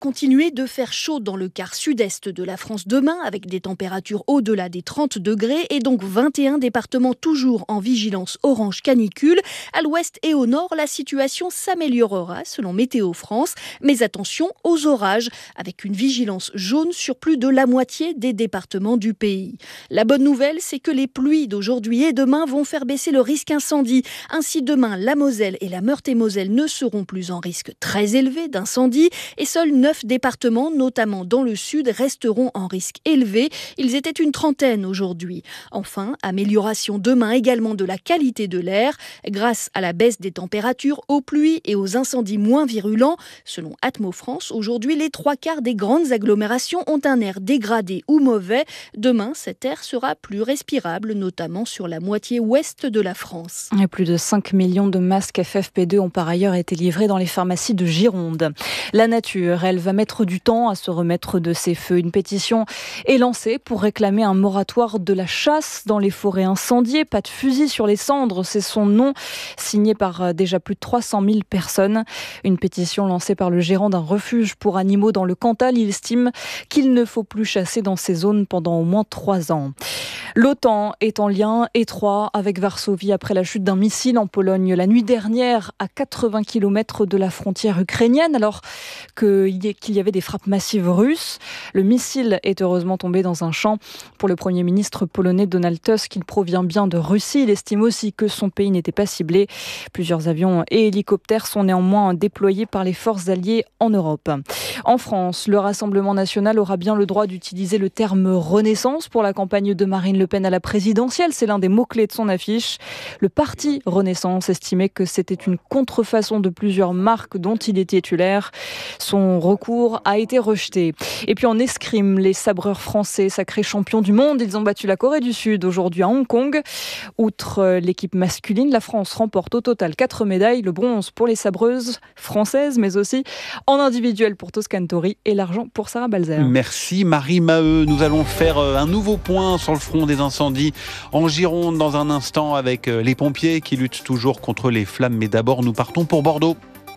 continuer de faire chaud dans le quart sud-est de la France demain, avec des températures au-delà des 30 degrés et donc 21 départements toujours en vigilance orange canicule. À l'ouest et au nord, la situation s'améliorera selon Météo France. Mais attention aux orages, avec une vigilance jaune sur plus de la moitié des départements du pays. La bonne nouvelle, c'est que les pluies d'aujourd'hui et demain vont faire baisser le risque incendie. Ainsi, demain, la Moselle et la Meurthe-et-Moselle ne seront plus en risque très élevé d'incendie et seuls 9 départements, notamment dans le sud, resteront en risque élevé. Ils étaient une trentaine aujourd'hui. Enfin, amélioration demain également de la qualité de l'air grâce à la baisse des températures, aux pluies et aux incendies moins virulents. Selon Atmo France, aujourd'hui, les 3/4 des grandes agglomérations ont un air dégradé ou mauvais. Demain, cet air sera plus respirable, notamment sur la moitié ouest de la France. Et plus de 5 millions de masques FFP2 ont par ailleurs été livrés dans les pharmacies de Gironde. La nature, elle va mettre du temps à se remettre de ces feux. Une pétition est lancée pour réclamer un moratoire de la chasse dans les forêts incendiées. Pas de fusil sur les cendres, c'est son nom, signé par déjà plus de 300 000 personnes. Une pétition lancée par le gérant d'un refuge pour animaux dans le Cantal. Il estime qu'il ne faut plus chasser dans ces zones pendant au moins 3 ans. L'OTAN est en lien étroit avec Varsovie après la chute d'un missile en Pologne la nuit dernière à 80 km de la frontière ukrainienne alors qu'il y avait des frappes massives russes. Le missile est heureusement tombé dans un champ. Pour le Premier ministre polonais Donald Tusk, il provient bien de Russie. Il estime aussi que son pays n'était pas ciblé. Plusieurs avions et hélicoptères sont néanmoins déployés par les forces alliées en Europe. En France, le Rassemblement national aura bien le droit d'utiliser le terme Renaissance pour la campagne de Marine Le Pen à la présidentielle. C'est l'un des mots-clés de son affiche. Le parti Renaissance estimait que c'était une contrefaçon de plusieurs marques dont il est titulaire. Son recours a été rejeté. Et puis en escrime, les sabreurs français, sacrés champions du monde, ils ont battu la Corée du Sud aujourd'hui à Hong Kong. Outre l'équipe masculine, la France remporte au total 4 médailles. Le bronze pour les sabreuses françaises, mais aussi en individuel pour Toscan Tori et l'argent pour Sarah Balzer. Merci Marie Maheu. Nous allons faire un nouveau point sur le front des incendies en Gironde dans un instant avec les pompiers qui luttent toujours contre les flammes. Mais d'abord, nous partons pour Bordeaux.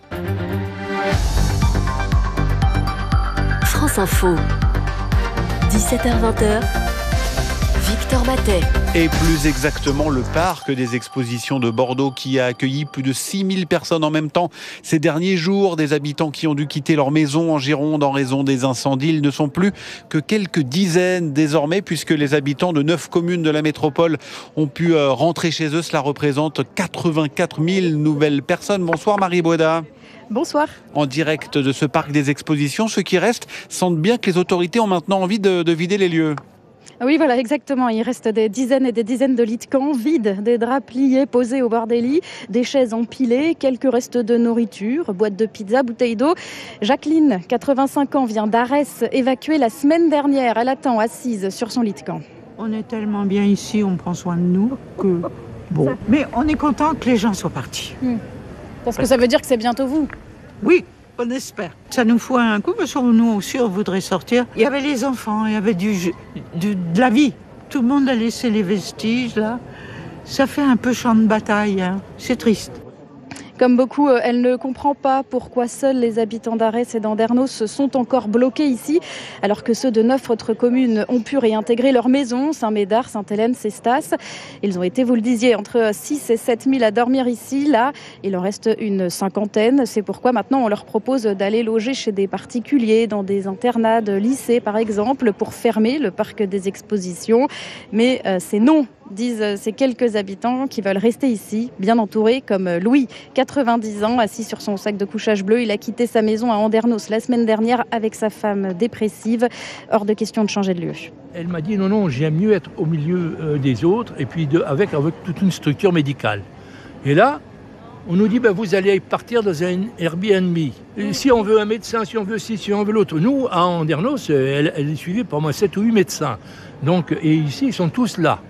France Info, 17h-20h, Victor Matet. Et plus exactement, le parc des expositions de Bordeaux qui a accueilli plus de 6000 personnes en même temps ces derniers jours. Des habitants qui ont dû quitter leur maison en Gironde en raison des incendies. Ils ne sont plus que quelques dizaines désormais puisque les habitants de 9 communes de la métropole ont pu rentrer chez eux. Cela représente 84 000 nouvelles personnes. Bonsoir Marie Boueda. Bonsoir. En direct de ce parc des expositions, ceux qui restent sentent bien que les autorités ont maintenant envie de vider les lieux. Oui, voilà, exactement. Il reste des dizaines et des dizaines de lits de camp vides, des draps pliés posés au bord des lits, des chaises empilées, quelques restes de nourriture, boîtes de pizza, bouteilles d'eau. Jacqueline, 85 ans, vient d'Arès, évacuée la semaine dernière. Elle attend assise sur son lit de camp. On est tellement bien ici, on prend soin de nous que bon. Mais on est content que les gens soient partis. Parce que ça veut dire que c'est bientôt vous. Oui, on espère. Ça nous fout un coup parce que nous aussi on voudrait sortir. Il y avait les enfants, il y avait de la vie. Tout le monde a laissé les vestiges là. Ça fait un peu champ de bataille, hein. C'est triste. Comme beaucoup, elle ne comprend pas pourquoi seuls les habitants d'Arès et d'Andernos sont encore bloqués ici, alors que ceux de 9 autres communes ont pu réintégrer leurs maisons, Saint-Médard, Sainte-Hélène, Cestas. Ils ont été, vous le disiez, entre 6 et 7 000 à dormir ici. Là, il en reste une cinquantaine. C'est pourquoi maintenant on leur propose d'aller loger chez des particuliers, dans des internats de lycées par exemple, pour fermer le parc des expositions. Mais c'est non, disent ces quelques habitants qui veulent rester ici, bien entourés, comme Louis, 90 ans, assis sur son sac de couchage bleu. Il a quitté sa maison à Andernos la semaine dernière avec sa femme dépressive. Hors de question de changer de lieu. Elle m'a dit non, j'aime mieux être au milieu des autres et puis avec toute une structure médicale. Et là, on nous dit vous allez partir dans un Airbnb. Et si on veut un médecin, si on veut ci, si on veut l'autre. Nous, à Andernos, elle est suivie par moi 7 ou 8 médecins. Donc, et ici, ils sont tous là.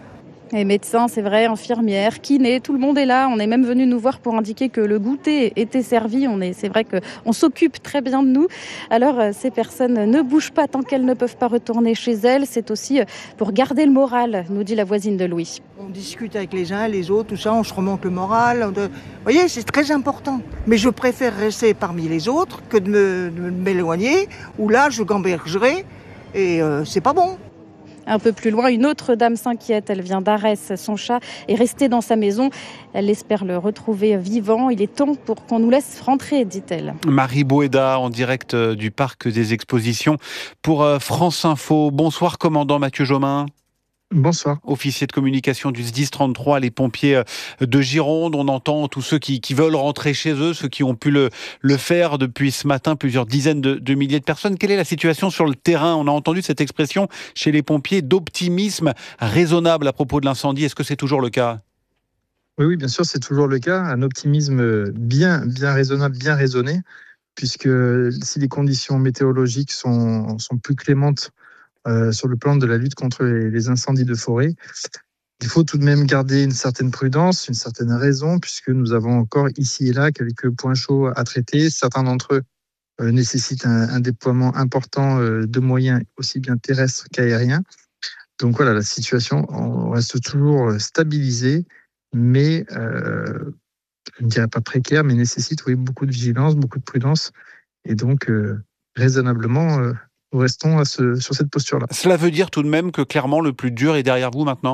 Et médecins, c'est vrai, infirmières, kinés, tout le monde est là. On est même venu nous voir pour indiquer que le goûter était servi. C'est vrai qu'on s'occupe très bien de nous. Alors, ces personnes ne bougent pas tant qu'elles ne peuvent pas retourner chez elles. C'est aussi pour garder le moral, nous dit la voisine de Louis. On discute avec les uns, les autres, tout ça, on se remonte le moral. Vous voyez, c'est très important. Mais je préfère rester parmi les autres que de m'éloigner, où là, je gambergerai et c'est pas bon. Un peu plus loin, une autre dame s'inquiète. Elle vient d'Arès. Son chat est resté dans sa maison. Elle espère le retrouver vivant. Il est temps pour qu'on nous laisse rentrer, dit-elle. Marie Boéda, en direct du parc des expositions pour France Info. Bonsoir, commandant Mathieu Jomain. Bonsoir. Officier de communication du SDIS 33, les pompiers de Gironde. On entend tous ceux qui veulent rentrer chez eux, ceux qui ont pu le faire depuis ce matin, plusieurs dizaines de milliers de personnes. Quelle est la situation sur le terrain ? On a entendu cette expression chez les pompiers d'optimisme raisonnable à propos de l'incendie. Est-ce que c'est toujours le cas ? Oui, bien sûr, c'est toujours le cas. Un optimisme bien raisonnable, bien raisonné, puisque si les conditions météorologiques sont plus clémentes sur le plan de la lutte contre les incendies de forêt, il faut tout de même garder une certaine prudence, une certaine raison, puisque nous avons encore ici et là quelques points chauds à traiter. Certains d'entre eux nécessitent un déploiement important de moyens aussi bien terrestres qu'aériens. Donc voilà, la situation reste toujours stabilisée, mais je ne dirais pas précaire, mais nécessite beaucoup de vigilance, beaucoup de prudence, et donc raisonnablement, nous restons sur cette posture-là. Cela veut dire tout de même que clairement le plus dur est derrière vous maintenant ?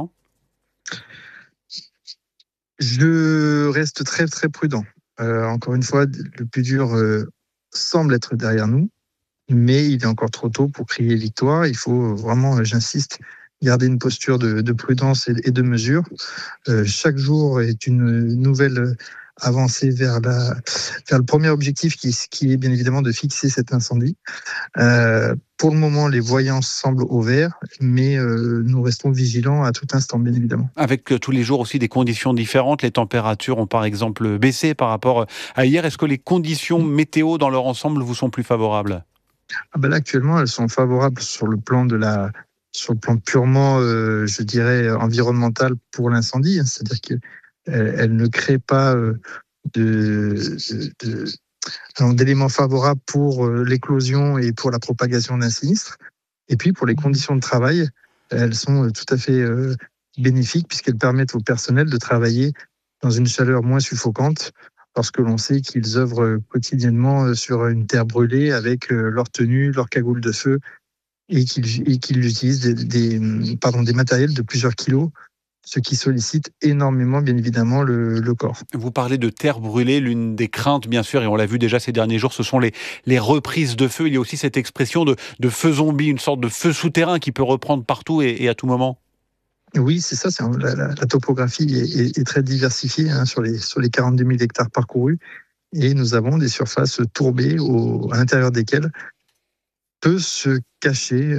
Je reste très très prudent. Encore une fois, le plus dur semble être derrière nous, mais il est encore trop tôt pour crier victoire. Il faut vraiment, j'insiste, garder une posture de prudence et de mesure. Chaque jour est une nouvelle avancée vers le premier objectif qui est bien évidemment de fixer cet incendie. Pour le moment, les voyances semblent au vert, mais nous restons vigilants à tout instant, bien évidemment. Avec tous les jours aussi des conditions différentes, les températures ont par exemple baissé par rapport à hier. Est-ce que les conditions météo dans leur ensemble vous sont plus favorables ? Là, actuellement, elles sont favorables sur le plan purement, je dirais, environnemental pour l'incendie. C'est-à-dire qu'elle ne crée pas d'éléments favorables pour l'éclosion et pour la propagation d'un sinistre. Et puis, pour les conditions de travail, elles sont tout à fait bénéfiques puisqu'elles permettent au personnel de travailler dans une chaleur moins suffocante lorsque l'on sait qu'ils œuvrent quotidiennement sur une terre brûlée avec leur tenue, leur cagoule de feu et qu'ils utilisent des matériels de plusieurs kilos, ce qui sollicite énormément, bien évidemment, le corps. Vous parlez de terre brûlée, l'une des craintes, bien sûr, et on l'a vu déjà ces derniers jours, ce sont les reprises de feu. Il y a aussi cette expression de feu zombie, une sorte de feu souterrain qui peut reprendre partout et à tout moment. Oui, c'est ça. La topographie est très diversifiée sur les 42 000 hectares parcourus, et nous avons des surfaces tourbées à l'intérieur desquelles peut se cacher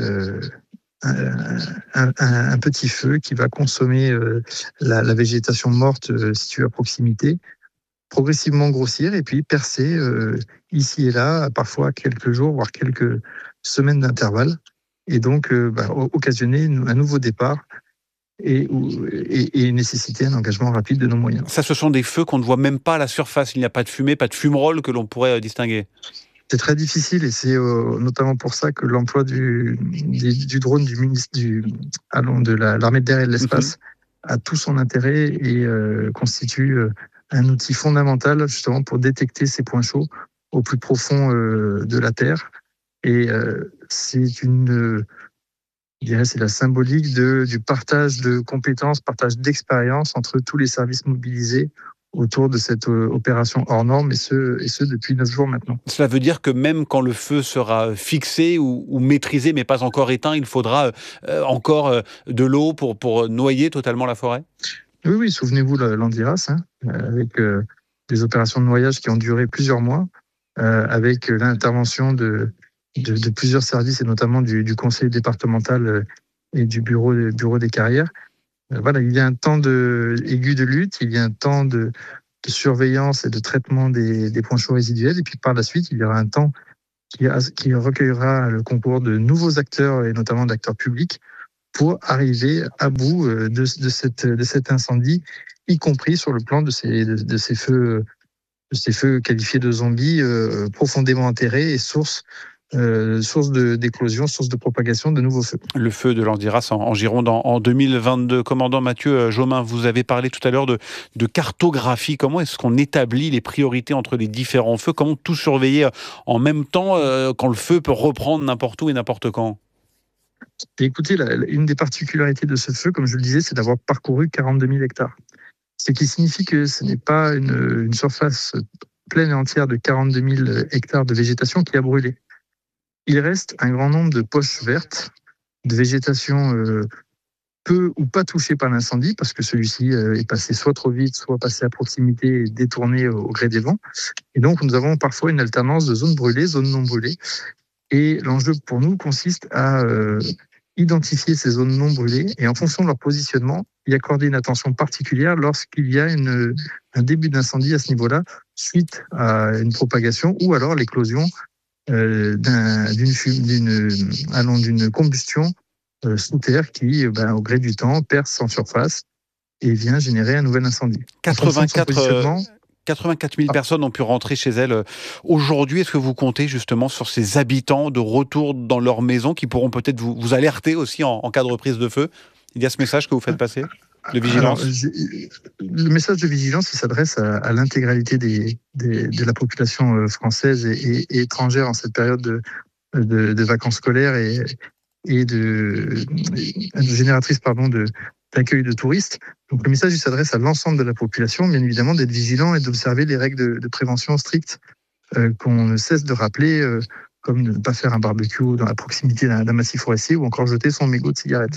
un petit feu qui va consommer la végétation morte située à proximité, progressivement grossir et puis percer ici et là, parfois quelques jours, voire quelques semaines d'intervalle, et donc occasionner un nouveau départ et nécessiter un engagement rapide de nos moyens. Ça, ce sont des feux qu'on ne voit même pas à la surface. Il n'y a pas de fumée, pas de fumerolles que l'on pourrait distinguer. C'est très difficile et c'est notamment pour ça que l'emploi du drone de l'armée de l'air et de l'espace a tout son intérêt et constitue un outil fondamental justement pour détecter ces points chauds au plus profond de la Terre. Et c'est la symbolique du partage de compétences, partage d'expériences entre tous les services mobilisés autour de cette opération hors norme, et ce depuis 9 jours maintenant. Cela veut dire que même quand le feu sera fixé ou maîtrisé, mais pas encore éteint, il faudra encore de l'eau pour noyer totalement la forêt ? Oui, souvenez-vous l'Andiras, avec des opérations de noyage qui ont duré plusieurs mois, avec l'intervention de plusieurs services, et notamment du conseil départemental et du bureau des carrières. Il y a un temps aigu de lutte, il y a un temps de surveillance et de traitement des points chauds résiduels, et puis par la suite, il y aura un temps qui recueillera le concours de nouveaux acteurs, et notamment d'acteurs publics, pour arriver à bout de cet incendie, y compris sur le plan de ces feux qualifiés de zombies profondément enterrés et source d'éclosion, source de propagation de nouveaux feux. Le feu de Landiras en Gironde en 2022. Commandant Mathieu Jomain, vous avez parlé tout à l'heure de cartographie. Comment est-ce qu'on établit les priorités entre les différents feux? Comment tout surveiller en même temps quand le feu peut reprendre n'importe où et n'importe quand? Et écoutez, une des particularités de ce feu, comme je le disais, c'est d'avoir parcouru 42 000 hectares. Ce qui signifie que ce n'est pas une surface pleine et entière de 42 000 hectares de végétation qui a brûlé. Il reste un grand nombre de poches vertes, de végétation peu ou pas touchée par l'incendie, parce que celui-ci est passé soit trop vite, soit passé à proximité et détourné au gré des vents. Et donc, nous avons parfois une alternance de zones brûlées, zones non brûlées. Et l'enjeu pour nous consiste à identifier ces zones non brûlées et en fonction de leur positionnement, y accorder une attention particulière lorsqu'il y a un début d'incendie à ce niveau-là, suite à une propagation ou alors l'éclosion d'une combustion sous terre qui, au gré du temps, perce en surface et vient générer un nouvel incendie. 84 000 personnes ont pu rentrer chez elles aujourd'hui. Est-ce que vous comptez justement sur ces habitants de retour dans leur maison qui pourront peut-être vous alerter aussi en cas de reprise de feu? Il y a ce message que vous faites passer de vigilance? Le message de vigilance, il s'adresse à l'intégralité de la population française et étrangère en cette période de vacances scolaires et génératrice d'accueil de touristes. Donc le message il s'adresse à l'ensemble de la population, bien évidemment, d'être vigilant et d'observer les règles de prévention strictes qu'on ne cesse de rappeler, comme de ne pas faire un barbecue dans la proximité d'un massif forestier ou encore jeter son mégot de cigarette.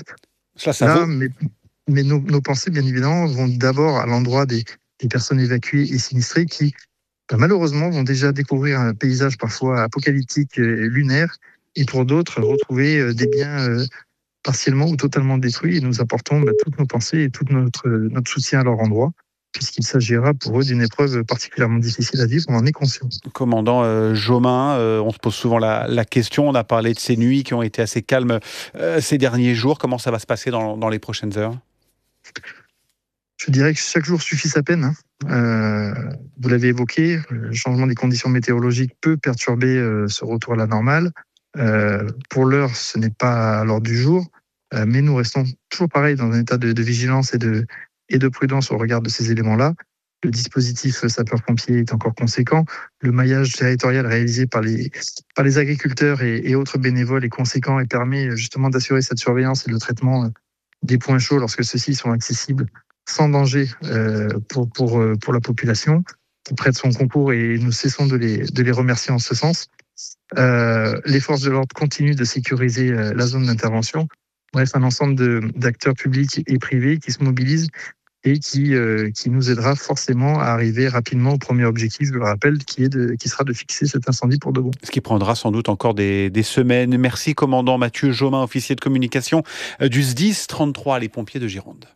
Mais nos pensées, bien évidemment, vont d'abord à l'endroit des personnes évacuées et sinistrées qui, malheureusement, vont déjà découvrir un paysage parfois apocalyptique et lunaire, et pour d'autres, retrouver des biens partiellement ou totalement détruits. Et nous apportons toutes nos pensées et tout notre soutien à leur endroit, puisqu'il s'agira pour eux d'une épreuve particulièrement difficile à vivre, on en est conscient. Commandant Jomain, on se pose souvent la question, on a parlé de ces nuits qui ont été assez calmes ces derniers jours. Comment ça va se passer dans les prochaines heures? Je dirais que chaque jour suffit sa peine. Vous l'avez évoqué, le changement des conditions météorologiques peut perturber ce retour à la normale. Pour l'heure, ce n'est pas à l'ordre du jour, mais nous restons toujours pareil dans un état de vigilance et de prudence au regard de ces éléments-là. Le dispositif sapeurs-pompiers est encore conséquent. Le maillage territorial réalisé par les agriculteurs et autres bénévoles est conséquent et permet justement d'assurer cette surveillance et le traitement des points chauds lorsque ceux-ci sont accessibles sans danger pour la population, qui prête son concours et nous cessons de les remercier en ce sens. Les forces de l'ordre continuent de sécuriser la zone d'intervention. Bref, un ensemble d'acteurs publics et privés qui se mobilisent et qui nous aidera forcément à arriver rapidement au premier objectif, je le rappelle, qui sera de fixer cet incendie pour de bon. Ce qui prendra sans doute encore des semaines. Merci, commandant Mathieu Jomain, officier de communication du SDIS 33, les pompiers de Gironde.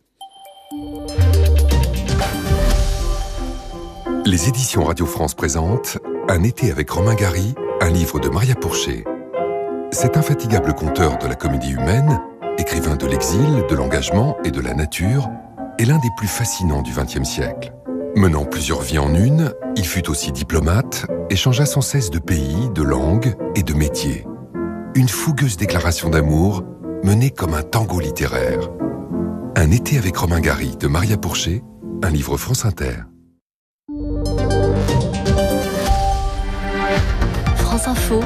Les éditions Radio France présentent Un été avec Romain Gary, un livre de Maria Pourchet. Cet infatigable conteur de la comédie humaine, écrivain de l'exil, de l'engagement et de la nature, est l'un des plus fascinants du XXe siècle. Menant plusieurs vies en une, il fut aussi diplomate et changea sans cesse de pays, de langue et de métier. Une fougueuse déclaration d'amour menée comme un tango littéraire. Un été avec Romain Gary de Maria Pourchet, un livre France Inter. France Info,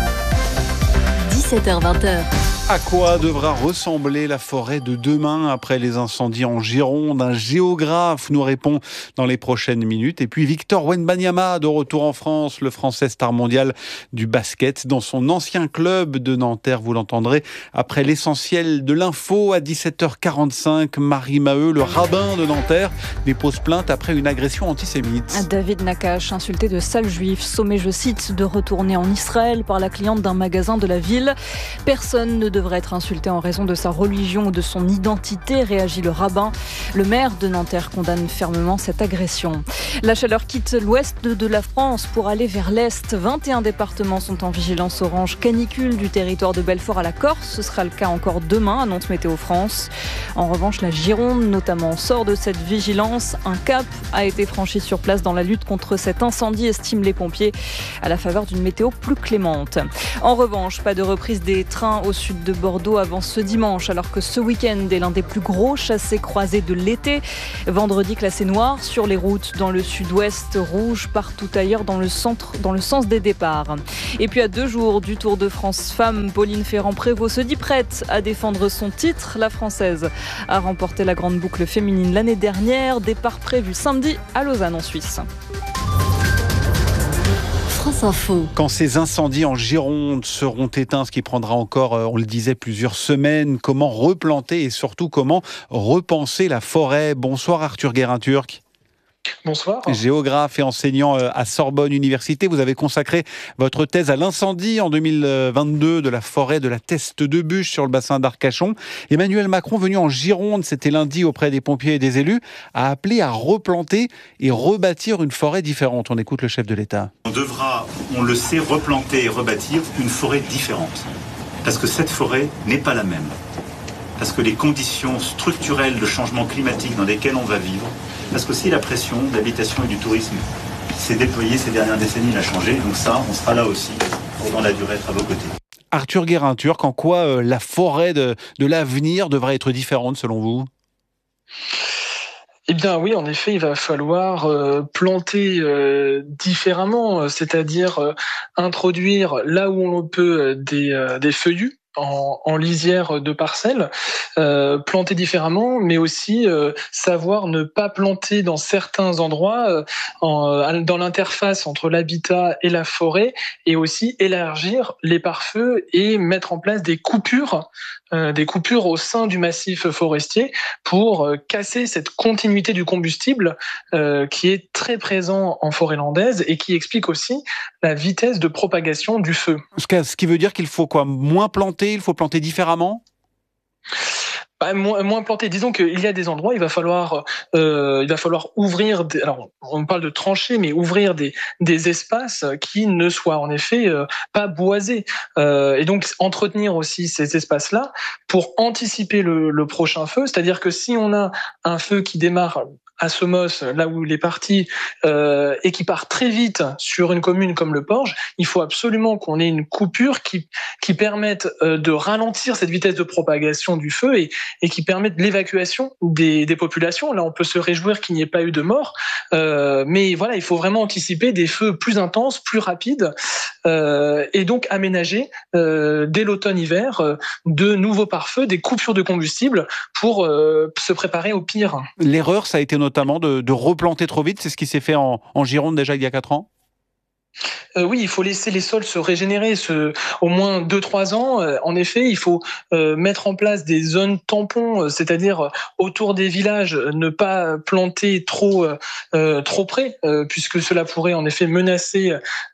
17h-20h. À quoi devra ressembler la forêt de demain après les incendies en Gironde? Un géographe nous répond dans les prochaines minutes. Et puis Victor Wembanyama, de retour en France, le Français star mondial du basket, dans son ancien club de Nanterre. Vous l'entendrez après l'essentiel de l'info à 17h45. Marie Maheu, le rabbin de Nanterre, dépose plainte après une agression antisémite. David Nakache, insulté de sale juif, sommé, je cite, de retourner en Israël par la cliente d'un magasin de la ville. Personne ne devrait être insulté en raison de sa religion ou de son identité, réagit le rabbin. Le maire de Nanterre condamne fermement cette agression. La chaleur quitte l'ouest de la France pour aller vers l'est. 21 départements sont en vigilance orange canicule du territoire de Belfort à la Corse. Ce sera le cas encore demain, annonce Météo France. En revanche, la Gironde, notamment, sort de cette vigilance. Un cap a été franchi sur place dans la lutte contre cet incendie, estiment les pompiers, à la faveur d'une météo plus clémente. En revanche, pas de reprise des trains au sud de Bordeaux avant ce dimanche, alors que ce week-end est l'un des plus gros chassés-croisés de l'été. Vendredi, classé noir sur les routes dans le sud-ouest, rouge partout ailleurs dans le sens des départs. Et puis à 2 jours du Tour de France Femmes, Pauline Ferrand-Prévot se dit prête à défendre son titre. La Française a remporté la grande boucle féminine l'année dernière. Départ prévu samedi à Lausanne en Suisse. France Info. Quand ces incendies en Gironde seront éteints, ce qui prendra encore, on le disait, plusieurs semaines, comment replanter et surtout comment repenser la forêt? Bonsoir Arthur Guérin-Turc. Bonsoir. Géographe et enseignant à Sorbonne Université, vous avez consacré votre thèse à l'incendie en 2022 de la forêt de la Teste de Buch sur le bassin d'Arcachon. Emmanuel Macron, venu en Gironde, c'était lundi auprès des pompiers et des élus, a appelé à replanter et rebâtir une forêt différente. On écoute le chef de l'État. On devra, on le sait, replanter et rebâtir une forêt différente. Parce que cette forêt n'est pas la même. Parce que les conditions structurelles de changement climatique dans lesquelles on va vivre, parce qu'aussi la pression de l'habitation et du tourisme s'est déployée ces dernières décennies, il a changé. Donc ça, on sera là aussi pour dans la durée être à vos côtés. Arthur Guérin-Turc, en quoi la forêt de l'avenir devrait être différente selon vous ? Eh bien oui, en effet, il va falloir planter différemment, c'est-à-dire introduire là où on peut des feuillus en lisière de parcelles, planter différemment, mais aussi savoir ne pas planter dans certains endroits dans l'interface entre l'habitat et la forêt, et aussi élargir les pare-feux et mettre en place des coupures au sein du massif forestier pour casser cette continuité du combustible qui est très présent en forêt landaise et qui explique aussi la vitesse de propagation du feu. Ce qui veut dire qu'il faut quoi ? Moins planter, il faut planter différemment ? Moins planté. Disons qu'il y a des endroits, il va falloir ouvrir. Alors, on parle de tranchées, mais ouvrir des espaces qui ne soient en effet pas boisés. Et donc entretenir aussi ces espaces-là pour anticiper le prochain feu. C'est-à-dire que si on a un feu qui démarre à Somos, là où il est parti, et qui part très vite sur une commune comme le Porge, il faut absolument qu'on ait une coupure qui permette de ralentir cette vitesse de propagation du feu et qui permette l'évacuation des populations. Là, on peut se réjouir qu'il n'y ait pas eu de mort, mais voilà, il faut vraiment anticiper des feux plus intenses, plus rapides, et donc aménager dès l'automne-hiver de nouveaux pare-feux, des coupures de combustible pour se préparer au pire. L'erreur, ça a été notamment de replanter trop vite, c'est ce qui s'est fait en Gironde déjà il y a 4 ans ? Oui, il faut laisser les sols se régénérer au moins 2-3 ans. En effet, il faut mettre en place des zones tampons, c'est-à-dire autour des villages, ne pas planter trop près, puisque cela pourrait en effet menacer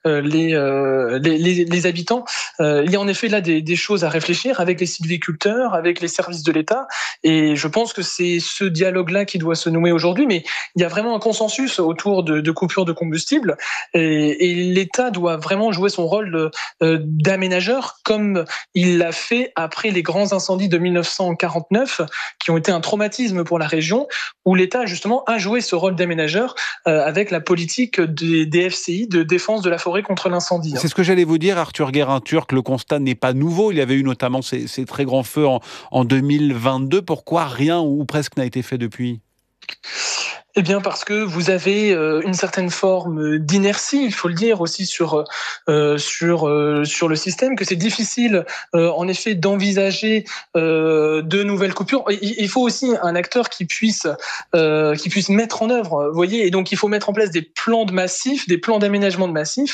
les habitants. Il y a en effet là des choses à réfléchir avec les sylviculteurs, avec les services de l'État, et je pense que c'est ce dialogue-là qui doit se nouer aujourd'hui, mais il y a vraiment un consensus autour de coupures de combustible, et l'État doit vraiment jouer son rôle d'aménageur, comme il l'a fait après les grands incendies de 1949, qui ont été un traumatisme pour la région, où l'État justement a joué ce rôle d'aménageur avec la politique des FCI de défense de la forêt contre l'incendie. C'est ce que j'allais vous dire, Arthur Guérin-Turc, le constat n'est pas nouveau. Il y avait eu notamment ces très grands feux en 2022. Pourquoi rien ou presque n'a été fait depuis ? Eh bien parce que vous avez une certaine forme d'inertie, il faut le dire aussi sur le système, que c'est difficile en effet d'envisager de nouvelles coupures. Il faut aussi un acteur qui puisse mettre en œuvre, vous voyez, et donc il faut mettre en place des plans de massifs, des plans d'aménagement de massifs,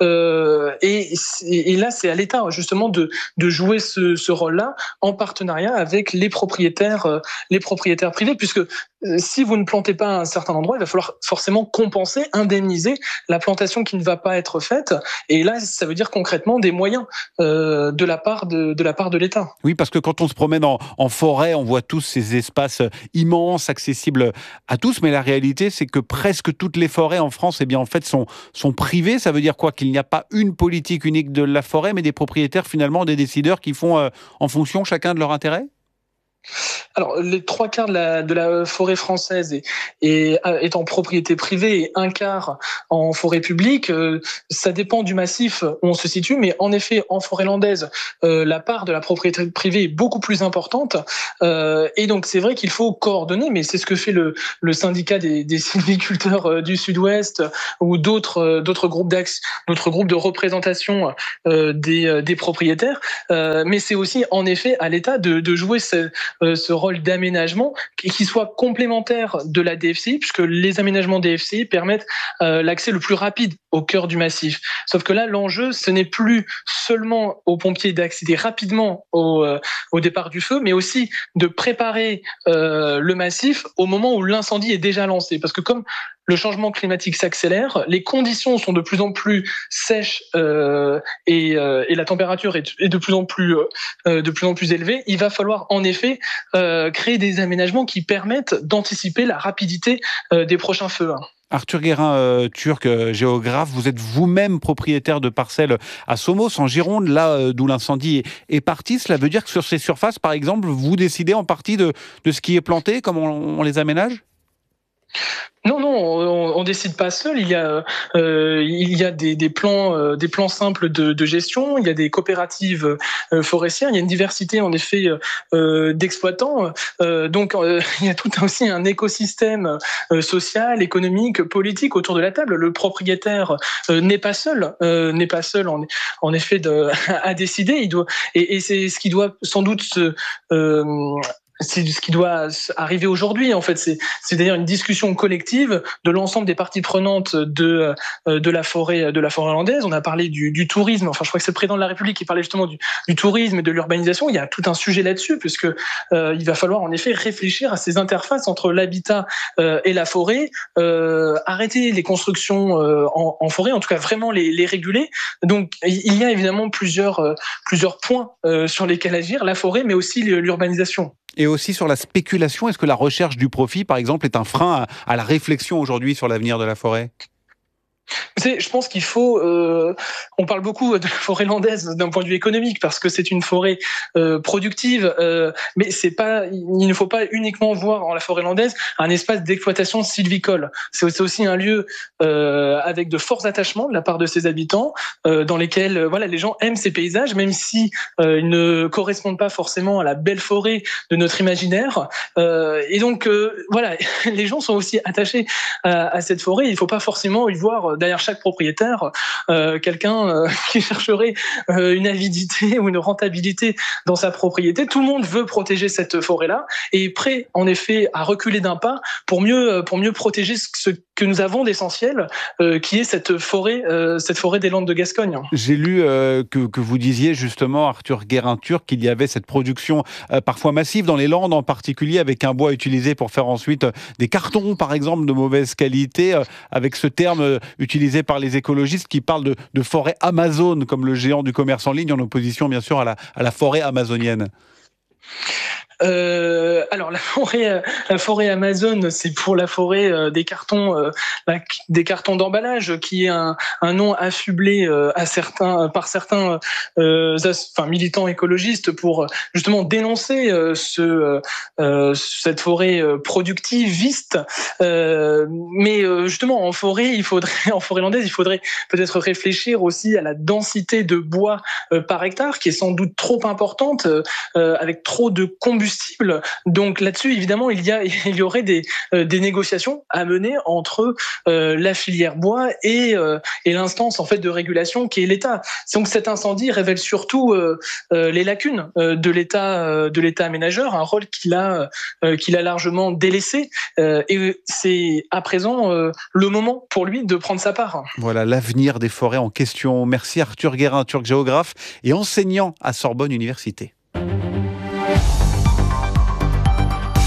et là c'est à l'État justement de jouer ce rôle-là en partenariat avec les propriétaires privés, puisque si vous ne plantez pas à un certain endroit, il va falloir forcément compenser, indemniser la plantation qui ne va pas être faite. Et là, ça veut dire concrètement des moyens de la part de l'État. Oui, parce que quand on se promène en forêt, on voit tous ces espaces immenses, accessibles à tous, mais la réalité, c'est que presque toutes les forêts en France, eh bien, en fait, sont privées. Ça veut dire quoi? Qu'il n'y a pas une politique unique de la forêt, mais des propriétaires, finalement, des décideurs qui font en fonction chacun de leur intérêt? Alors, les 3/4 de la forêt française est en propriété privée et 1/4 en forêt publique. Ça dépend du massif où on se situe, mais en effet, en forêt landaise, la part de la propriété privée est beaucoup plus importante. Et donc, c'est vrai qu'il faut coordonner, mais c'est ce que fait le syndicat des sylviculteurs du Sud-Ouest ou d'autres groupes d'autres groupes de représentation des propriétaires. Mais c'est aussi, en effet, à l'État de jouer ce rôle d'aménagement qui soit complémentaire de la DFCI, puisque les aménagements DFCI permettent l'accès le plus rapide au cœur du massif. Sauf que là, l'enjeu, ce n'est plus seulement aux pompiers d'accéder rapidement au départ du feu, mais aussi de préparer le massif au moment où l'incendie est déjà lancé. Parce que comme le changement climatique s'accélère, les conditions sont de plus en plus sèches et la température est de plus en plus élevée. Il va falloir en effet créer des aménagements qui permettent d'anticiper la rapidité des prochains feux. Arthur Guérin-Turc, géographe, vous êtes vous-même propriétaire de parcelles à Somos, en Gironde, là d'où l'incendie est parti. Cela veut dire que sur ces surfaces, par exemple, vous décidez en partie de ce qui est planté, comment on les aménage ? Non, on décide pas seul. Il y a des plans simples de gestion. Il y a des coopératives forestières. Il y a une diversité en effet d'exploitants. Donc il y a tout aussi un écosystème social, économique, politique autour de la table. Le propriétaire n'est pas seul en effet à décider. Et c'est ce qui doit sans doute c'est ce qui doit arriver aujourd'hui. En fait, c'est d'ailleurs une discussion collective de l'ensemble des parties prenantes de la forêt landaise. On a parlé du tourisme. Enfin, je crois que c'est le président de la République qui parlait justement du tourisme et de l'urbanisation. Il y a tout un sujet là-dessus, puisque il va falloir en effet réfléchir à ces interfaces entre l'habitat et la forêt, arrêter les constructions en forêt, en tout cas vraiment les réguler. Donc, il y a évidemment plusieurs points sur lesquels agir, la forêt, mais aussi l'urbanisation. Et aussi sur la spéculation, est-ce que la recherche du profit, par exemple, est un frein à la réflexion aujourd'hui sur l'avenir de la forêt ? Je pense qu'il faut. On parle beaucoup de la forêt landaise d'un point de vue économique parce que c'est une forêt productive, mais il ne faut pas uniquement voir en la forêt landaise un espace d'exploitation sylvicole. C'est aussi un lieu avec de forts attachements de la part de ses habitants, dans lesquels les gens aiment ces paysages, même si ils ne correspondent pas forcément à la belle forêt de notre imaginaire. Et donc les gens sont aussi attachés à cette forêt. Il ne faut pas forcément y voir derrière chaque propriétaire quelqu'un qui chercherait une avidité ou une rentabilité dans sa propriété. Tout le monde veut protéger cette forêt-là et est prêt en effet à reculer d'un pas pour mieux protéger ce que nous avons d'essentiel, qui est cette forêt des Landes de Gascogne. J'ai lu que vous disiez justement, Arthur Guérin-Turc, qu'il y avait cette production parfois massive dans les Landes en particulier, avec un bois utilisé pour faire ensuite des cartons par exemple de mauvaise qualité, avec ce terme utilisé par les écologistes qui parlent de forêt amazone, comme le géant du commerce en ligne, en opposition bien sûr à la forêt amazonienne. Alors la forêt amazone, c'est pour la forêt des cartons d'emballage, qui est un nom affublé par certains militants écologistes pour justement dénoncer cette forêt productiviste. Mais justement en forêt landaise, il faudrait peut-être réfléchir aussi à la densité de bois par hectare, qui est sans doute trop importante, avec trop de combustible. Donc là-dessus, évidemment, il y aurait des négociations à mener entre la filière bois et l'instance en fait de régulation qui est l'État. Donc cet incendie révèle surtout les lacunes de l'État aménageur, un rôle qu'il a largement délaissé. Et c'est à présent le moment pour lui de prendre sa part. Voilà l'avenir des forêts en question. Merci Arthur Guérin-Turc, géographe et enseignant à Sorbonne Université.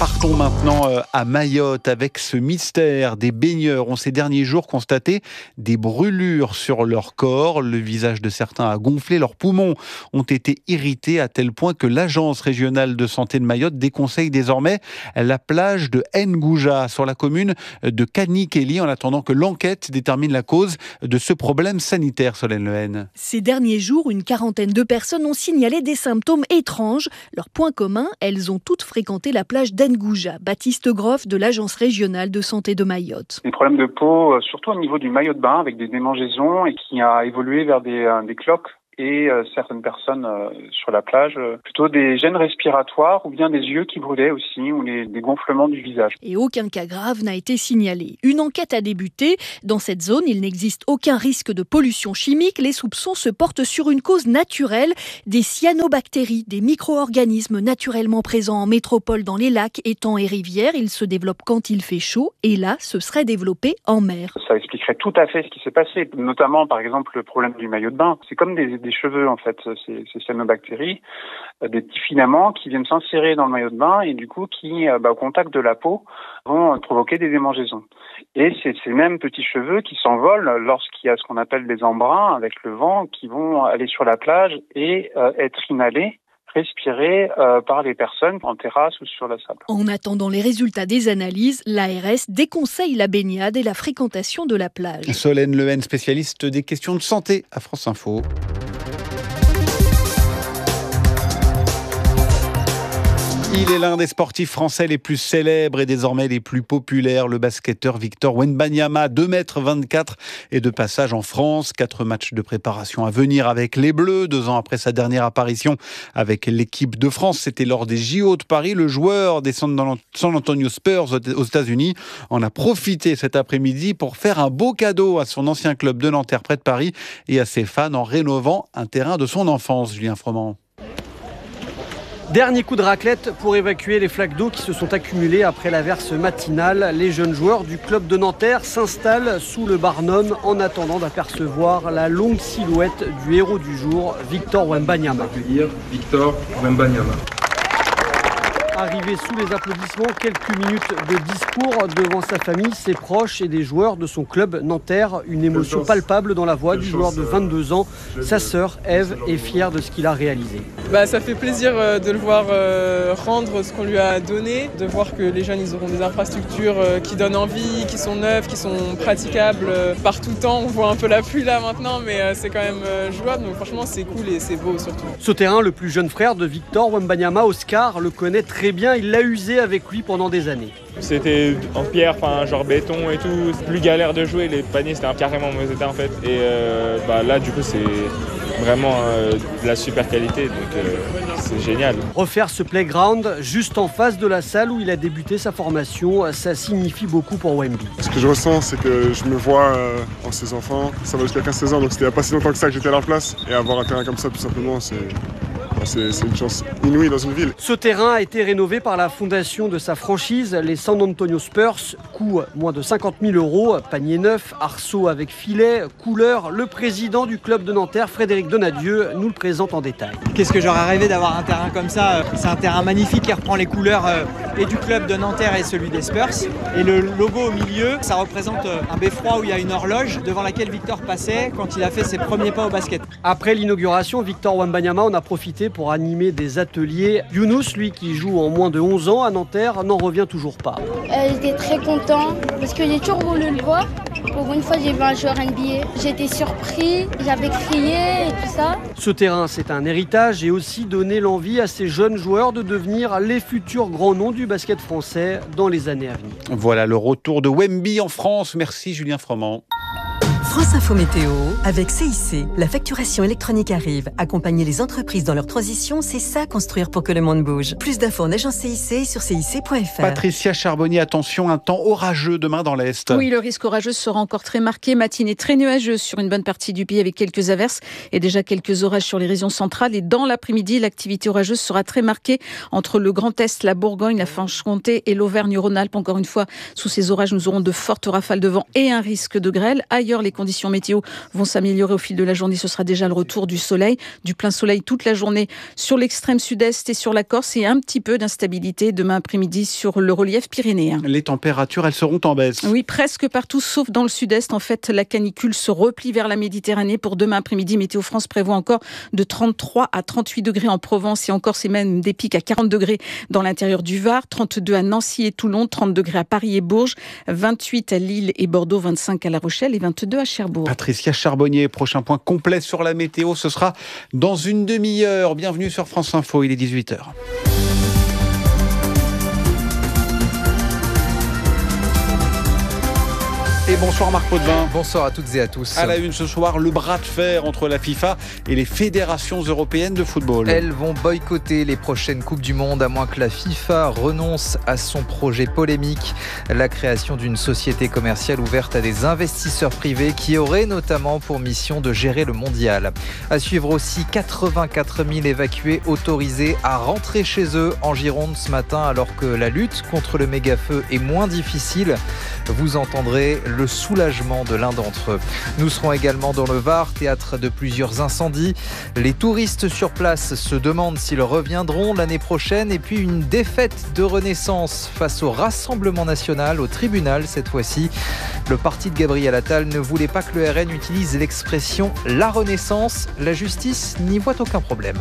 Partons maintenant à Mayotte avec ce mystère. Des baigneurs ont ces derniers jours constaté des brûlures sur leur corps. Le visage de certains a gonflé, leurs poumons ont été irrités à tel point que l'Agence régionale de santé de Mayotte déconseille désormais la plage de Ngouja sur la commune de Kanikeli en attendant que l'enquête détermine la cause de ce problème sanitaire, Solène Lehen. Ces derniers jours, une quarantaine de personnes ont signalé des symptômes étranges. Leur point commun, elles ont toutes fréquenté la plage d'Ngouja. Baptiste Groff de l'Agence régionale de santé de Mayotte. Des problèmes de peau, surtout au niveau du maillot de bain avec des démangeaisons et qui a évolué vers des cloques. Et certaines personnes sur la plage, plutôt des gènes respiratoires ou bien des yeux qui brûlaient aussi, ou des gonflements du visage. Et aucun cas grave n'a été signalé. Une enquête a débuté. Dans cette zone, il n'existe aucun risque de pollution chimique. Les soupçons se portent sur une cause naturelle, des cyanobactéries, des micro-organismes naturellement présents en métropole dans les lacs, étangs et rivières. Ils se développent quand il fait chaud et là, se seraient développés en mer. Ça expliquerait tout à fait ce qui s'est passé, notamment par exemple le problème du maillot de bain. C'est comme des cheveux en fait, ces cyanobactéries, des petits filaments qui viennent s'insérer dans le maillot de bain et du coup qui, au contact de la peau, vont provoquer des démangeaisons. Et c'est ces mêmes petits cheveux qui s'envolent lorsqu'il y a ce qu'on appelle des embruns avec le vent qui vont aller sur la plage et être inhalés, respirés par les personnes en terrasse ou sur la sable. En attendant les résultats des analyses, l'ARS déconseille la baignade et la fréquentation de la plage. Solène Lehen, spécialiste des questions de santé à France Info. Il est l'un des sportifs français les plus célèbres et désormais les plus populaires, le basketteur Victor Wembanyama, 2,24 m et de passage en France. 4 matchs de préparation à venir avec les Bleus. 2 ans après sa dernière apparition avec l'équipe de France, c'était lors des JO de Paris. Le joueur des San Antonio Spurs aux États-Unis en a profité cet après-midi pour faire un beau cadeau à son ancien club de Nanterre près de Paris et à ses fans en rénovant un terrain de son enfance. Julien Froment. Dernier coup de raclette pour évacuer les flaques d'eau qui se sont accumulées après l'averse matinale. Les jeunes joueurs du club de Nanterre s'installent sous le Barnum en attendant d'apercevoir la longue silhouette du héros du jour, Victor Wembanyama. Victor Wembanyama. Arrivé sous les applaudissements, quelques minutes de discours devant sa famille, ses proches et des joueurs de son club Nanterre. Une émotion palpable dans la voix du joueur de 22 ans. Sa sœur, Eve, est fière de ce qu'il a réalisé. Ça fait plaisir de le voir rendre ce qu'on lui a donné, de voir que les jeunes ils auront des infrastructures qui donnent envie, qui sont neuves, qui sont praticables par tout temps. On voit un peu la pluie là maintenant, mais c'est quand même jouable. Donc franchement, c'est cool et c'est beau surtout. Ce terrain, le plus jeune frère de Victor Wembanyama, Oscar, le connaît très bien. Il l'a usé avec lui pendant des années. C'était en pierre, genre béton et tout. Plus galère de jouer, les paniers c'était carrément en mauvais état en fait. Et là du coup c'est vraiment de la super qualité, donc c'est génial. Refaire ce playground juste en face de la salle où il a débuté sa formation, ça signifie beaucoup pour Wemby. Ce que je ressens, c'est que je me vois en ses enfants. Ça va jusqu'à 15-16 ans, donc c'était il n'y a pas si longtemps que ça que j'étais à leur place. Et avoir un terrain comme ça, tout simplement, c'est une chance inouïe dans une ville. Ce terrain a été rénové par la fondation de sa franchise, les San Antonio Spurs. Coût moins de 50 000 €, panier neuf, arceau avec filet, couleur. Le président du club de Nanterre, Frédéric Donadieu, nous le présente en détail. Qu'est-ce que j'aurais rêvé d'avoir un terrain comme ça. C'est un terrain magnifique qui reprend les couleurs et du club de Nanterre et celui des Spurs. Et le logo au milieu, ça représente un beffroi où il y a une horloge devant laquelle Victor passait quand il a fait ses premiers pas au basket. Après l'inauguration, Victor Wembanyama en a profité pour animer des ateliers. Younous, lui qui joue en moins de 11 ans à Nanterre, n'en revient toujours pas. J'étais très content parce que j'ai toujours voulu le voir. Pour une fois, j'ai vu un joueur NBA. J'étais surpris, j'avais crié et tout ça. Ce terrain, c'est un héritage et aussi donner l'envie à ces jeunes joueurs de devenir les futurs grands noms du basket français dans les années à venir. Voilà le retour de Wemby en France. Merci Julien Froment. France Info Météo, avec CIC, la facturation électronique arrive. Accompagner les entreprises dans leur transition, c'est ça construire pour que le monde bouge. Plus d'infos en agence CIC sur cic.fr. Patricia Charbonnier, attention, un temps orageux demain dans l'Est. Oui, le risque orageux sera encore très marqué. Matinée très nuageuse sur une bonne partie du pays avec quelques averses et déjà quelques orages sur les régions centrales. Et dans l'après-midi, l'activité orageuse sera très marquée entre le Grand Est, la Bourgogne, la Franche-Comté et l'Auvergne-Rhône-Alpes. Encore une fois, sous ces orages, nous aurons de fortes rafales de vent et un risque de grêle. Ailleurs, les conditions conditions météo vont s'améliorer au fil de la journée. Ce sera déjà le retour du soleil, du plein soleil toute la journée sur l'extrême sud-est et sur la Corse et un petit peu d'instabilité demain après-midi sur le relief pyrénéen. Les températures, elles seront en baisse. Oui, presque partout, sauf dans le sud-est. En fait, la canicule se replie vers la Méditerranée. Pour demain après-midi, Météo France prévoit encore de 33 à 38 degrés en Provence et encore c'est même des pics à 40 degrés dans l'intérieur du Var, 32 à Nancy et Toulon, 30 degrés à Paris et Bourges, 28 à Lille et Bordeaux, 25 à La Rochelle et 22 à Cherbourg. Patricia Charbonnier, prochain point complet sur la météo, ce sera dans une demi-heure. Bienvenue sur France Info, il est 18h. Et bonsoir Marc Potvin. Bonsoir à toutes et à tous. À la une ce soir, le bras de fer entre la FIFA et les fédérations européennes de football. Elles vont boycotter les prochaines Coupes du Monde à moins que la FIFA renonce à son projet polémique, la création d'une société commerciale ouverte à des investisseurs privés qui auraient notamment pour mission de gérer le mondial. À suivre aussi 84 000 évacués autorisés à rentrer chez eux en Gironde ce matin alors que la lutte contre le méga-feu est moins difficile. Vous entendrez le soulagement de l'un d'entre eux. Nous serons également dans le Var, théâtre de plusieurs incendies. Les touristes sur place se demandent s'ils reviendront l'année prochaine. Et puis une défaite de Renaissance face au Rassemblement national, au tribunal cette fois-ci. Le parti de Gabriel Attal ne voulait pas que le RN utilise l'expression « la Renaissance ». La justice n'y voit aucun problème.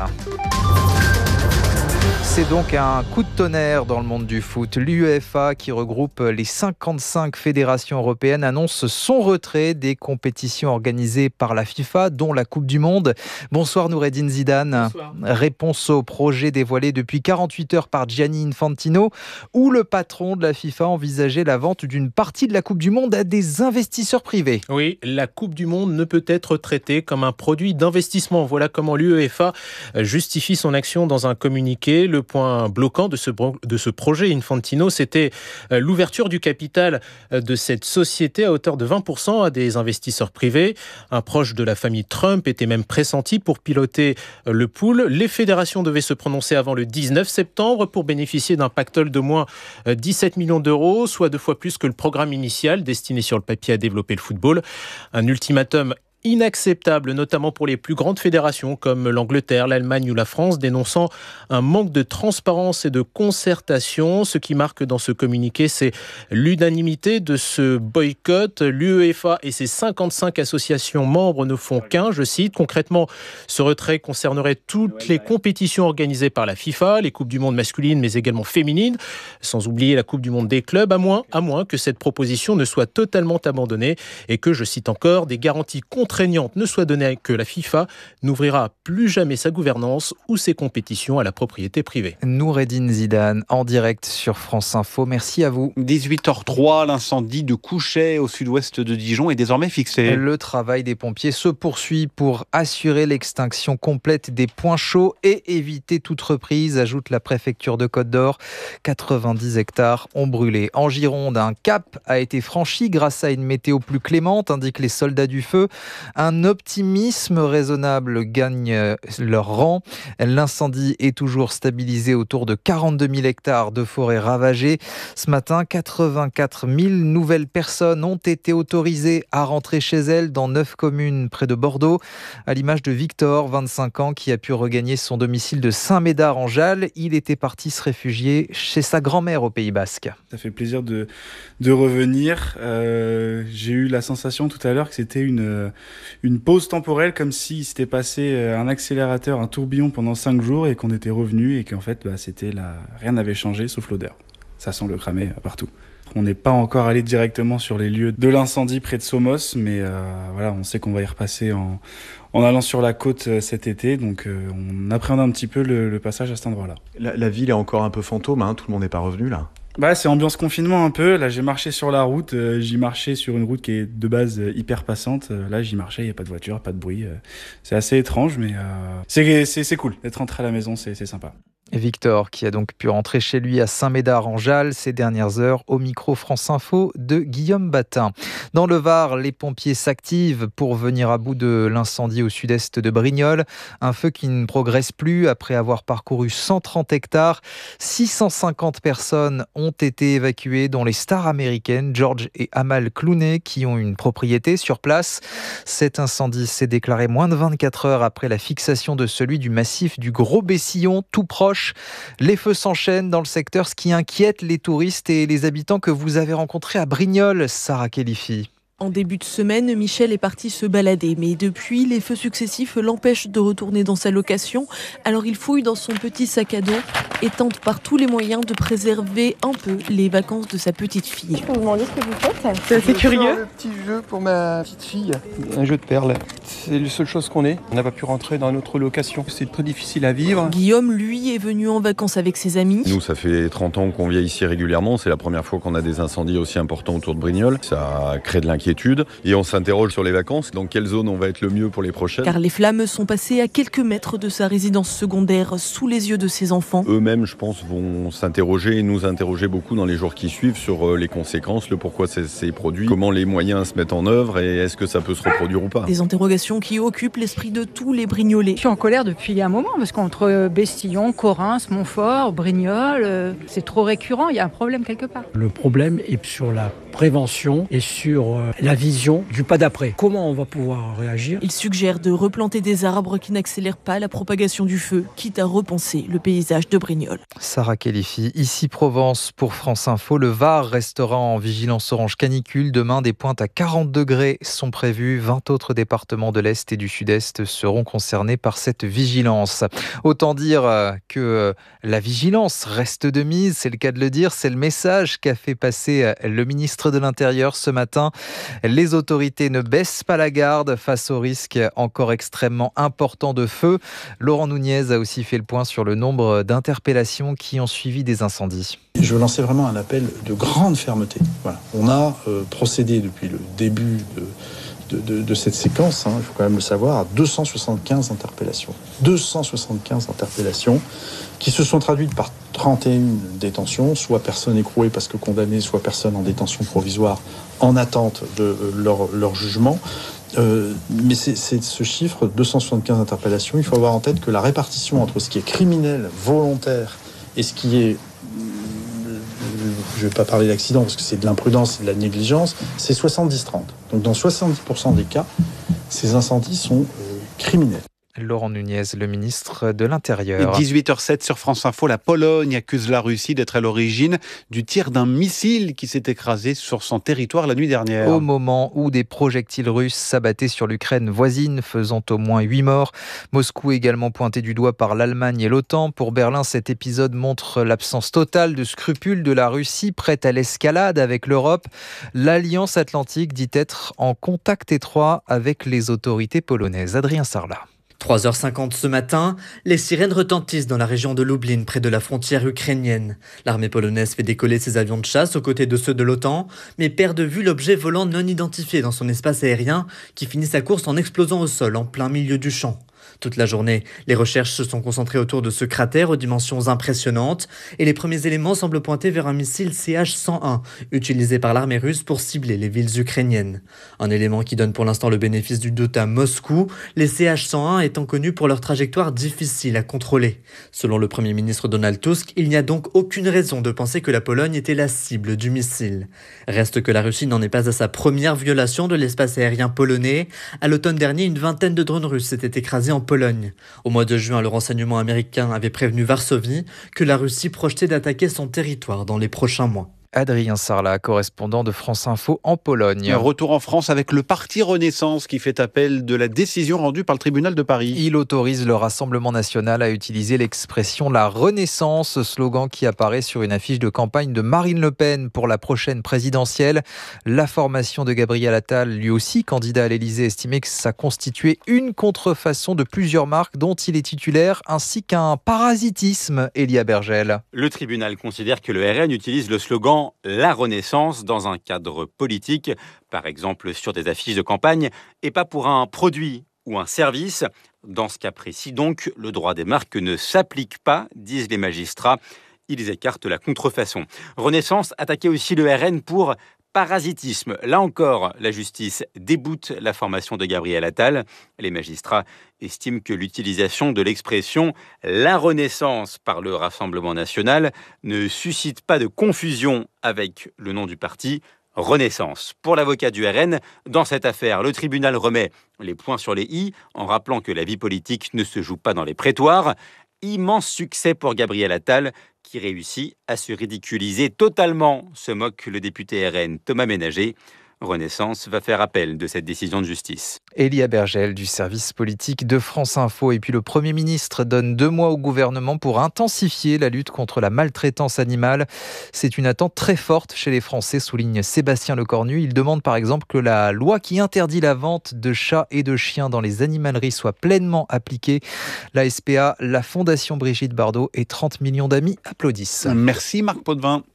C'est donc un coup de tonnerre dans le monde du foot. L'UEFA, qui regroupe les 55 fédérations européennes, annonce son retrait des compétitions organisées par la FIFA, dont la Coupe du Monde. Bonsoir Noureddine Zidane. Bonsoir. Réponse au projet dévoilé depuis 48 heures par Gianni Infantino, où le patron de la FIFA envisageait la vente d'une partie de la Coupe du Monde à des investisseurs privés. Oui, la Coupe du Monde ne peut être traitée comme un produit d'investissement. Voilà comment l'UEFA justifie son action dans un communiqué. Le point bloquant de ce projet Infantino, c'était l'ouverture du capital de cette société à hauteur de 20% à des investisseurs privés. Un proche de la famille Trump était même pressenti pour piloter le pool. Les fédérations devaient se prononcer avant le 19 septembre pour bénéficier d'un pactole de moins 17 millions d'euros, soit 2 fois plus que le programme initial destiné sur le papier à développer le football. Un ultimatum inacceptable, notamment pour les plus grandes fédérations comme l'Angleterre, l'Allemagne ou la France, dénonçant un manque de transparence et de concertation. Ce qui marque dans ce communiqué, c'est l'unanimité de ce boycott. L'UEFA et ses 55 associations membres ne font qu'un, je cite. Concrètement, ce retrait concernerait toutes les compétitions organisées par la FIFA, les Coupes du Monde masculines mais également féminines, sans oublier la Coupe du Monde des clubs, à moins que cette proposition ne soit totalement abandonnée et que, je cite encore, des garanties contraignante ne soit donnée que la FIFA n'ouvrira plus jamais sa gouvernance ou ses compétitions à la propriété privée. Noureddine Zidane en direct sur France Info. Merci à vous. 18h03, l'incendie de Couchet au sud-ouest de Dijon est désormais fixé. Le travail des pompiers se poursuit pour assurer l'extinction complète des points chauds et éviter toute reprise, ajoute la préfecture de Côte-d'Or. 90 hectares ont brûlé. En Gironde, un cap a été franchi grâce à une météo plus clémente, indiquent les soldats du feu. Un optimisme raisonnable gagne leur rang. L'incendie est toujours stabilisé autour de 42 000 hectares de forêt ravagée. Ce matin, 84 000 nouvelles personnes ont été autorisées à rentrer chez elles dans 9 communes près de Bordeaux. À l'image de Victor, 25 ans, qui a pu regagner son domicile de Saint-Médard en Jalles. Il était parti se réfugier chez sa grand-mère au Pays Basque. Ça fait plaisir de revenir. J'ai eu la sensation tout à l'heure que c'était une pause temporelle, comme s'il s'était passé un accélérateur, un tourbillon pendant 5 jours et qu'on était revenu et qu'en fait rien n'avait changé sauf l'odeur. Ça sent le cramé partout. On n'est pas encore allé directement sur les lieux de l'incendie près de Somos, mais voilà, on sait qu'on va y repasser en allant sur la côte cet été, donc on appréhende un petit peu le passage à cet endroit-là. La ville est encore un peu fantôme, hein, tout le monde n'est pas revenu là. Bah, c'est ambiance confinement un peu. Là, j'ai marché sur la route. J'y marchais sur une route qui est de base hyper passante. Là, j'y marchais, il n'y a pas de voiture, pas de bruit. C'est assez étrange, mais c'est cool d'être rentré à la maison, c'est sympa. Victor, qui a donc pu rentrer chez lui à Saint-Médard-en-Jalles ces dernières heures, au micro France Info de Guillaume Batin. Dans le Var, les pompiers s'activent pour venir à bout de l'incendie au sud-est de Brignoles. Un feu qui ne progresse plus après avoir parcouru 130 hectares. 650 personnes ont été évacuées, dont les stars américaines George et Amal Clooney, qui ont une propriété sur place. Cet incendie s'est déclaré moins de 24 heures après la fixation de celui du massif du Gros-Bessillon, tout proche. Les feux s'enchaînent dans le secteur, ce qui inquiète les touristes et les habitants que vous avez rencontrés à Brignoles, Sarah Khelifi. En début de semaine, Michel est parti se balader, mais depuis, les feux successifs l'empêchent de retourner dans sa location. Alors il fouille dans son petit sac à dos et tente par tous les moyens de préserver un peu les vacances de sa petite fille. Je peux vous demander ce que vous faites ? C'est assez curieux. Un petit jeu pour ma petite fille, un jeu de perles. C'est la seule chose qu'on ait. On n'a pas pu rentrer dans notre location. C'est très difficile à vivre. Guillaume, lui, est venu en vacances avec ses amis. Nous, ça fait 30 ans qu'on vient ici régulièrement. C'est la première fois qu'on a des incendies aussi importants autour de Brignoles. Ça crée de l'inquiétude. Et on s'interroge sur les vacances, dans quelle zone on va être le mieux pour les prochaines. Car les flammes sont passées à quelques mètres de sa résidence secondaire, sous les yeux de ses enfants. Eux-mêmes, je pense, vont s'interroger et nous interroger beaucoup dans les jours qui suivent sur les conséquences, le pourquoi c'est produit, comment les moyens se mettent en œuvre et est-ce que ça peut se reproduire ou pas. Des interrogations qui occupent l'esprit de tous les Brignolais. Je suis en colère depuis un moment, parce qu'entre Bestillon, Correns, Montfort, Brignoles, c'est trop récurrent, il y a un problème quelque part. Le problème est sur la prévention et sur la vision du pas d'après. Comment on va pouvoir réagir ? Il suggère de replanter des arbres qui n'accélèrent pas la propagation du feu, quitte à repenser le paysage de Brignoles. Sarah Khelifi, ici Provence pour France Info. Le Var restera en vigilance orange canicule. Demain, des pointes à 40 degrés sont prévues. 20 autres départements de l'Est et du Sud-Est seront concernés par cette vigilance. Autant dire que la vigilance reste de mise, c'est le cas de le dire. C'est le message qu'a fait passer le ministre de l'Intérieur ce matin. Les autorités ne baissent pas la garde face au risque encore extrêmement important de feu. Laurent Nunez a aussi fait le point sur le nombre d'interpellations qui ont suivi des incendies. Je veux lancer vraiment un appel de grande fermeté. Voilà. On a procédé depuis le début de cette séquence, il faut quand même le savoir, à 275 interpellations. 275 interpellations qui se sont traduites par 31 détentions, soit personnes écrouées parce que condamnées, soit personnes en détention provisoire en attente de leur jugement. Mais c'est ce chiffre, 275 interpellations, il faut avoir en tête que la répartition entre ce qui est criminel, volontaire, et ce qui est, je ne vais pas parler d'accident parce que c'est de l'imprudence et de la négligence, c'est 70-30. Donc dans 70% des cas, ces incendies sont criminels. Laurent Nunez, le ministre de l'Intérieur. 18h07 sur France Info, la Pologne accuse la Russie d'être à l'origine du tir d'un missile qui s'est écrasé sur son territoire la nuit dernière. Au moment où des projectiles russes s'abattaient sur l'Ukraine voisine, faisant au moins 8 morts. Moscou également pointé du doigt par l'Allemagne et l'OTAN. Pour Berlin, cet épisode montre l'absence totale de scrupules de la Russie, prête à l'escalade avec l'Europe. L'Alliance Atlantique dit être en contact étroit avec les autorités polonaises. Adrien Sarlat. 3h50 ce matin, les sirènes retentissent dans la région de Lublin, près de la frontière ukrainienne. L'armée polonaise fait décoller ses avions de chasse aux côtés de ceux de l'OTAN, mais perd de vue l'objet volant non identifié dans son espace aérien qui finit sa course en explosant au sol en plein milieu du champ. Toute la journée, les recherches se sont concentrées autour de ce cratère aux dimensions impressionnantes et les premiers éléments semblent pointer vers un missile CH-101 utilisé par l'armée russe pour cibler les villes ukrainiennes. Un élément qui donne pour l'instant le bénéfice du doute à Moscou, les CH-101 étant connus pour leur trajectoire difficile à contrôler. Selon le Premier ministre Donald Tusk, il n'y a donc aucune raison de penser que la Pologne était la cible du missile. Reste que la Russie n'en est pas à sa première violation de l'espace aérien polonais. À l'automne dernier, une vingtaine de drones russes s'étaient écrasés en Pologne. Au mois de juin, le renseignement américain avait prévenu Varsovie que la Russie projetait d'attaquer son territoire dans les prochains mois. Adrien Sarlat, correspondant de France Info en Pologne. Retour en France avec le Parti Renaissance qui fait appel de la décision rendue par le tribunal de Paris. Il autorise le Rassemblement national à utiliser l'expression « la Renaissance », slogan qui apparaît sur une affiche de campagne de Marine Le Pen pour la prochaine présidentielle. La formation de Gabriel Attal, lui aussi candidat à l'Élysée, estimait que ça constituait une contrefaçon de plusieurs marques dont il est titulaire, ainsi qu'un parasitisme, Elia Bergel. Le tribunal considère que le RN utilise le slogan la Renaissance dans un cadre politique, par exemple sur des affiches de campagne, et pas pour un produit ou un service. Dans ce cas précis, donc, le droit des marques ne s'applique pas, disent les magistrats. Ils écartent la contrefaçon. Renaissance attaquait aussi le RN pour parasitisme. Là encore, la justice déboute la formation de Gabriel Attal. Les magistrats estiment que l'utilisation de l'expression « la Renaissance » par le Rassemblement national ne suscite pas de confusion avec le nom du parti, Renaissance. Pour l'avocat du RN, dans cette affaire, le tribunal remet les points sur les i en rappelant que la vie politique ne se joue pas dans les prétoires. Immense succès pour Gabriel Attal qui réussit à se ridiculiser totalement, se moque le député RN Thomas Ménager. Renaissance va faire appel de cette décision de justice. Elia Bergel du service politique de France Info. Et puis le Premier ministre donne 2 mois au gouvernement pour intensifier la lutte contre la maltraitance animale. C'est une attente très forte chez les Français, souligne Sébastien Lecornu. Il demande par exemple que la loi qui interdit la vente de chats et de chiens dans les animaleries soit pleinement appliquée. La SPA, la Fondation Brigitte Bardot et 30 millions d'amis applaudissent. Merci Marc Potvin.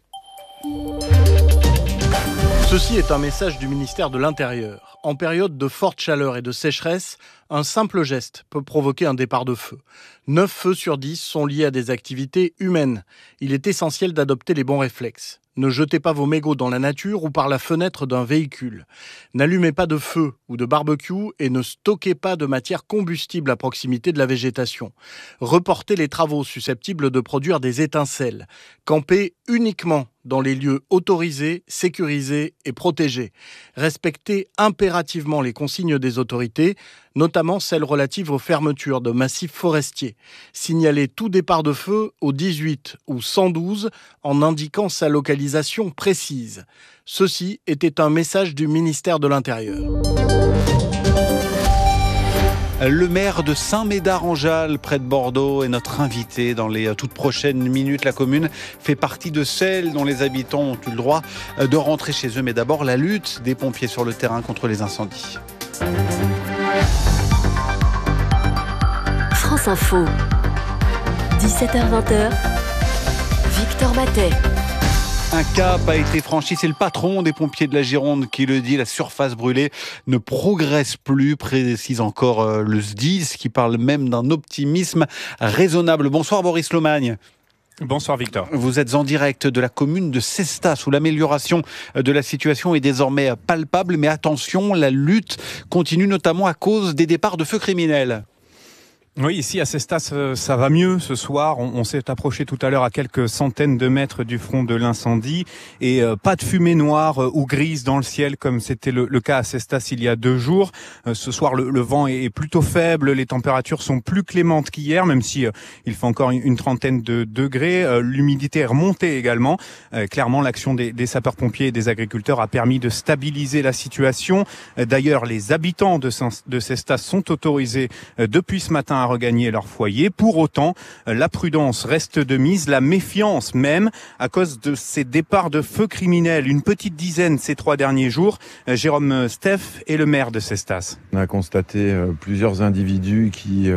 Ceci est un message du ministère de l'Intérieur. En période de forte chaleur et de sécheresse, un simple geste peut provoquer un départ de feu. 9 feux sur 10 sont liés à des activités humaines. Il est essentiel d'adopter les bons réflexes. Ne jetez pas vos mégots dans la nature ou par la fenêtre d'un véhicule. N'allumez pas de feu ou de barbecue et ne stockez pas de matière combustible à proximité de la végétation. Reportez les travaux susceptibles de produire des étincelles. Campez uniquement dans les lieux autorisés, sécurisés et protégés. Respectez impérativement les consignes des autorités, notamment celles relatives aux fermetures de massifs forestiers. Signalez tout départ de feu au 18 ou 112 en indiquant sa localisation précise. Ceci était un message du ministère de l'Intérieur. Le maire de Saint-Médard-en-Jalles, près de Bordeaux, est notre invité dans les toutes prochaines minutes. La commune fait partie de celles dont les habitants ont eu le droit de rentrer chez eux. Mais d'abord, la lutte des pompiers sur le terrain contre les incendies. France Info, 17h-20h, Victor Matet. Un cap a été franchi, c'est le patron des pompiers de la Gironde qui le dit, la surface brûlée ne progresse plus, précise encore le SDIS qui parle même d'un optimisme raisonnable. Bonsoir Boris Lomagne. Bonsoir Victor. Vous êtes en direct de la commune de Cestas où l'amélioration de la situation est désormais palpable, mais attention, la lutte continue notamment à cause des départs de feux criminels. Oui, ici à Cestas, ça va mieux ce soir. On s'est approché tout à l'heure à quelques centaines de mètres du front de l'incendie et pas de fumée noire ou grise dans le ciel comme c'était le cas à Cestas il y a 2 jours. Ce soir, le vent est plutôt faible, les températures sont plus clémentes qu'hier, même si il fait encore une trentaine de degrés. L'humidité est remontée également. Clairement, l'action des sapeurs-pompiers et des agriculteurs a permis de stabiliser la situation. D'ailleurs, les habitants de Cestas sont autorisés depuis ce matin à regagner leur foyer. Pour autant, la prudence reste de mise, la méfiance même, à cause de ces départs de feux criminels. Une petite dizaine ces 3 derniers jours. Jérôme Steff est le maire de Cestas. On a constaté plusieurs individus qui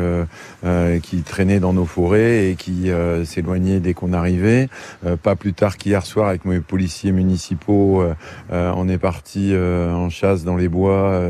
traînaient dans nos forêts et qui s'éloignaient dès qu'on arrivait. Pas plus tard qu'hier soir, avec mes policiers municipaux, on est parti en chasse dans les bois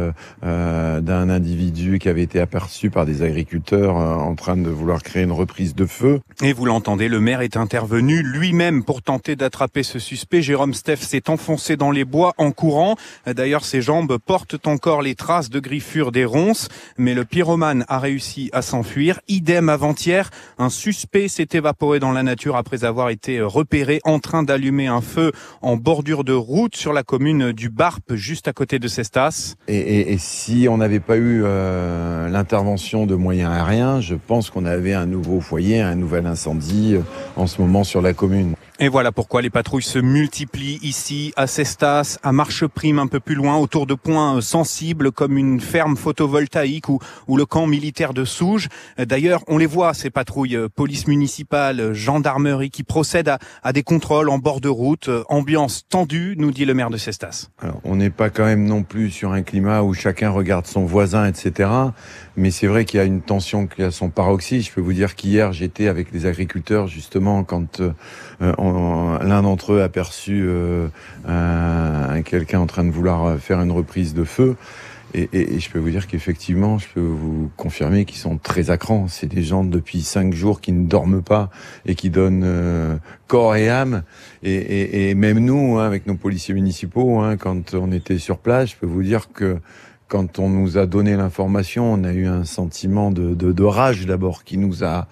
d'un individu qui avait été aperçu par des agriculteurs en train de vouloir créer une reprise de feu. Et vous l'entendez, le maire est intervenu lui-même pour tenter d'attraper ce suspect. Jérôme Steff s'est enfoncé dans les bois en courant. D'ailleurs, ses jambes portent encore les traces de griffures des ronces, mais le pyromane a réussi à s'enfuir. Idem avant-hier, un suspect s'est évaporé dans la nature après avoir été repéré en train d'allumer un feu en bordure de route sur la commune du Barp, juste à côté de Cestas. Et si on n'avait pas eu l'intervention de moyens aériens, je pense qu'on avait un nouveau foyer, un nouvel incendie en ce moment sur la commune. Et voilà pourquoi les patrouilles se multiplient ici, à Cestas, à Marcheprime, un peu plus loin, autour de points sensibles comme une ferme photovoltaïque ou le camp militaire de Souges. D'ailleurs, on les voit, ces patrouilles, police municipale, gendarmerie, qui procèdent à des contrôles en bord de route. Ambiance tendue, nous dit le maire de Cestas. Alors, on n'est pas quand même non plus sur un climat où chacun regarde son voisin, etc. Mais c'est vrai qu'il y a une tension qui a son paroxysme. Je peux vous dire qu'hier, j'étais avec les agriculteurs, justement, quand l'un d'entre eux a aperçu quelqu'un en train de vouloir faire une reprise de feu. Et je peux vous dire qu'effectivement, je peux vous confirmer qu'ils sont très à cran. C'est des gens depuis 5 jours qui ne dorment pas et qui donnent corps et âme. Et même nous, avec nos policiers municipaux, quand on était sur place, je peux vous dire que quand on nous a donné l'information, on a eu un sentiment de rage d'abord qui nous a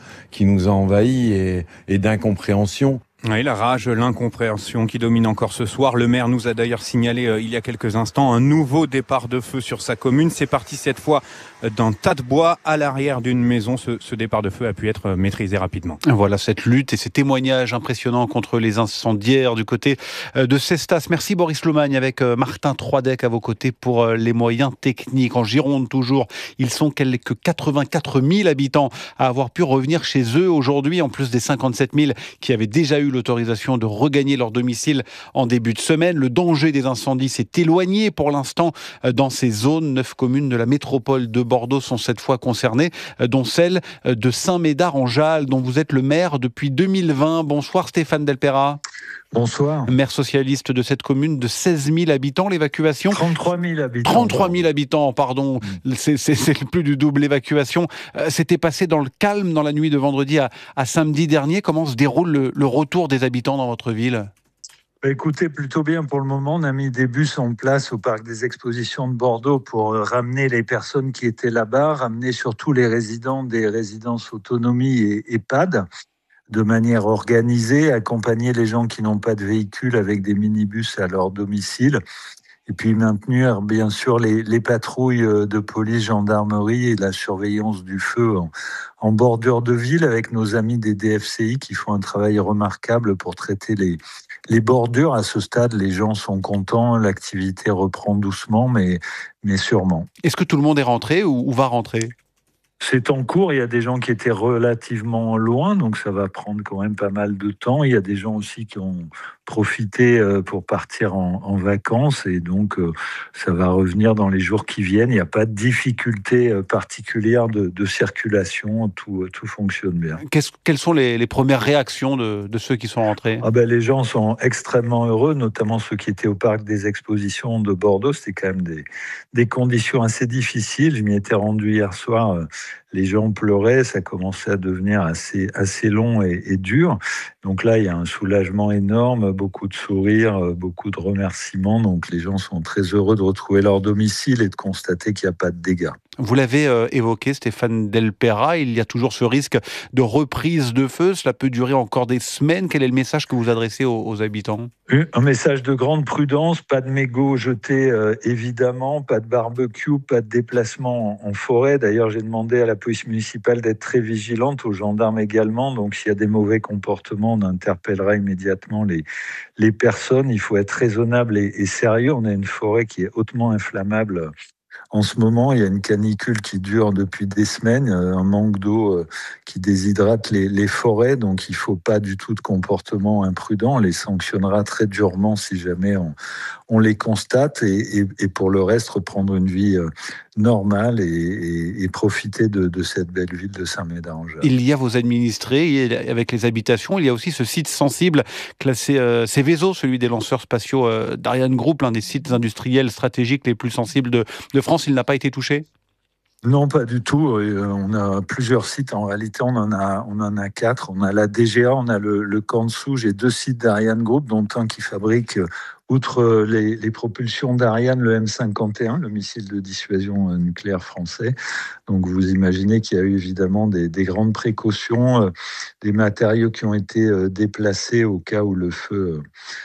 envahis et d'incompréhension. Oui, la rage, l'incompréhension qui domine encore ce soir. Le maire nous a d'ailleurs signalé il y a quelques instants un nouveau départ de feu sur sa commune. C'est parti cette fois d'un tas de bois à l'arrière d'une maison. Ce départ de feu a pu être maîtrisé rapidement. Voilà cette lutte et ces témoignages impressionnants contre les incendiaires du côté de Cestas. Merci Boris Lomagne avec Martin Troidec à vos côtés pour les moyens techniques. En Gironde toujours, ils sont quelques 84 000 habitants à avoir pu revenir chez eux aujourd'hui, en plus des 57 000 qui avaient déjà eu l'autorisation de regagner leur domicile en début de semaine. Le danger des incendies s'est éloigné pour l'instant dans ces zones. 9 communes de la métropole de Bordeaux sont cette fois concernées, dont celle de Saint-Médard-en-Jalles, dont vous êtes le maire depuis 2020. Bonsoir Stéphane Delpera. Bonsoir. Maire socialiste de cette commune de 16 000 habitants, l'évacuation 33 000 habitants. 33 000 habitants, pardon. C'est plus du double l'évacuation. C'était passé dans le calme dans la nuit de vendredi à samedi dernier. Comment se déroule le retour des habitants dans votre ville ? Écoutez, plutôt bien pour le moment. On a mis des bus en place au parc des expositions de Bordeaux pour ramener les personnes qui étaient là-bas, ramener surtout les résidents des résidences autonomie et EHPAD, de manière organisée, accompagner les gens qui n'ont pas de véhicule avec des minibus à leur domicile, et puis maintenir bien sûr les patrouilles de police, gendarmerie et la surveillance du feu en bordure de ville avec nos amis des DFCI qui font un travail remarquable pour traiter les bordures. À ce stade, les gens sont contents, l'activité reprend doucement mais sûrement. Est-ce que tout le monde est rentré ou va rentrer ? C'est en cours, il y a des gens qui étaient relativement loin, donc ça va prendre quand même pas mal de temps. Il y a des gens aussi qui ont profité pour partir en vacances et donc ça va revenir dans les jours qui viennent. Il n'y a pas de difficulté particulière de circulation, tout fonctionne bien. Quelles sont les premières réactions de ceux qui sont rentrés ? Les gens sont extrêmement heureux, notamment ceux qui étaient au parc des expositions de Bordeaux. C'était quand même des conditions assez difficiles. Je m'y étais rendu hier soir. Les gens pleuraient, ça commençait à devenir assez long et dur. Donc là, il y a un soulagement énorme, beaucoup de sourires, beaucoup de remerciements. Donc les gens sont très heureux de retrouver leur domicile et de constater qu'il n'y a pas de dégâts. Vous l'avez évoqué, Stéphane Delpera, il y a toujours ce risque de reprise de feu. Cela peut durer encore des semaines. Quel est le message que vous adressez aux habitants ? Un message de grande prudence, pas de mégots jetés évidemment, pas de barbecue, pas de déplacement en forêt. D'ailleurs, j'ai demandé à la police municipale d'être très vigilante, aux gendarmes également. Donc s'il y a des mauvais comportements, on interpellera immédiatement les personnes. Il faut être raisonnable et sérieux. On a une forêt qui est hautement inflammable. En ce moment, il y a une canicule qui dure depuis des semaines, un manque d'eau qui déshydrate les forêts, donc il ne faut pas du tout de comportement imprudent. On les sanctionnera très durement si jamais on les constate et pour le reste, reprendre une vie normale et profiter de cette belle ville de Saint-Médard-en-Jalles. Il y a vos administrés, avec les habitations, il y a aussi ce site sensible classé Céveso, celui des lanceurs spatiaux d'Ariane Group, l'un des sites industriels stratégiques les plus sensibles de France. Il n'a pas été touché ? Non, pas du tout. On a plusieurs sites. En réalité, on en a 4. On a la DGA, on a le camp de Souge et 2 sites d'Ariane Group, dont un qui fabrique, outre les propulsions d'Ariane, le M51, le missile de dissuasion nucléaire français. Donc vous imaginez qu'il y a eu évidemment des grandes précautions, des matériaux qui ont été déplacés au cas où le feu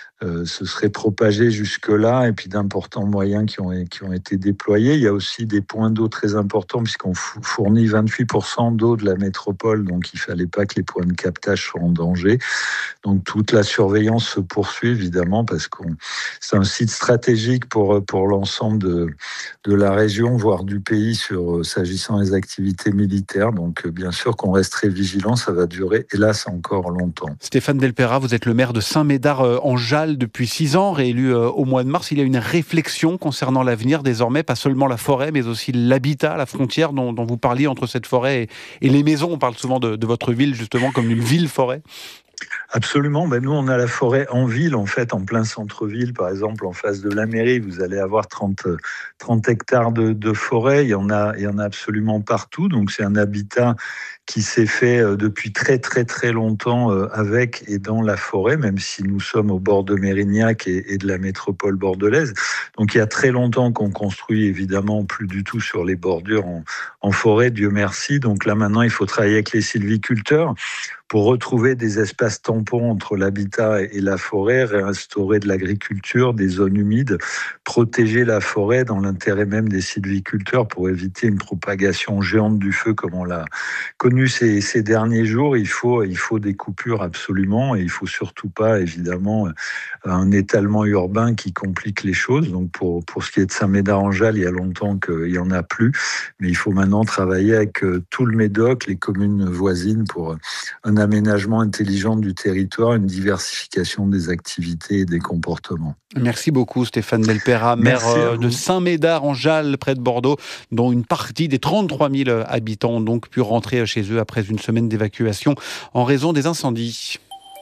se serait propagé jusque-là, et puis d'importants moyens qui ont été déployés. Il y a aussi des points d'eau très importants, puisqu'on fournit 28% d'eau de la métropole, donc il ne fallait pas que les points de captage soient en danger. Donc toute la surveillance se poursuit, évidemment, parce que c'est un site stratégique pour l'ensemble de la région, voire du pays, s'agissant des activités militaires. Donc bien sûr qu'on reste très vigilant, ça va durer, hélas, encore longtemps. Stéphane Delpera, vous êtes le maire de Saint-Médard-en-Jalles depuis 6 ans, réélu au mois de mars. Il y a une réflexion concernant l'avenir désormais, pas seulement la forêt, mais aussi l'habitat, la frontière dont vous parliez entre cette forêt et les maisons. On parle souvent de votre ville justement comme une ville-forêt. Absolument. Nous, on a la forêt en ville, en fait, en plein centre-ville, par exemple, en face de la mairie. Vous allez avoir 30 hectares de forêt. Il y en a absolument partout. Donc, c'est un habitat qui s'est fait depuis très très très longtemps avec et dans la forêt, même si nous sommes au bord de Mérignac et de la métropole bordelaise. Donc il y a très longtemps qu'on construit évidemment plus du tout sur les bordures en forêt, Dieu merci. Donc là maintenant il faut travailler avec les sylviculteurs pour retrouver des espaces tampons entre l'habitat et la forêt, réinstaurer de l'agriculture, des zones humides, protéger la forêt dans l'intérêt même des sylviculteurs pour éviter une propagation géante du feu comme on l'a connu ces derniers jours. Il faut des coupures absolument et il faut surtout pas évidemment un étalement urbain qui complique les choses. Donc pour ce qui est de Saint-Médard-en-Jalles, il y a longtemps qu'il n'y en a plus, mais il faut maintenant travailler avec tout le Médoc, les communes voisines pour un aménagement intelligent du territoire, une diversification des activités et des comportements. Merci beaucoup Stéphane Delpera, maire de Saint-Médard-en-Jalles, près de Bordeaux, dont une partie des 33 000 habitants ont donc pu rentrer chez eux après une semaine d'évacuation en raison des incendies.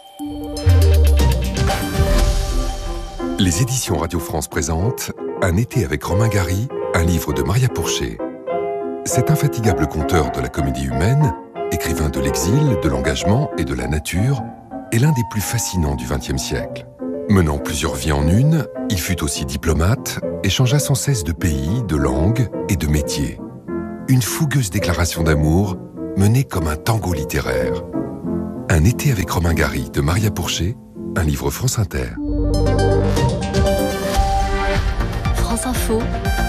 Les éditions Radio France présentent Un été avec Romain Gary, un livre de Maria Pourchet. Cet infatigable conteur de la comédie humaine, écrivain de l'exil, de l'engagement et de la nature, est l'un des plus fascinants du XXe siècle. Menant plusieurs vies en une, il fut aussi diplomate et changea sans cesse de pays, de langue et de métier. Une fougueuse déclaration d'amour menée comme un tango littéraire. Un été avec Romain Gary de Maria Pourchet, un livre France Inter. France Info,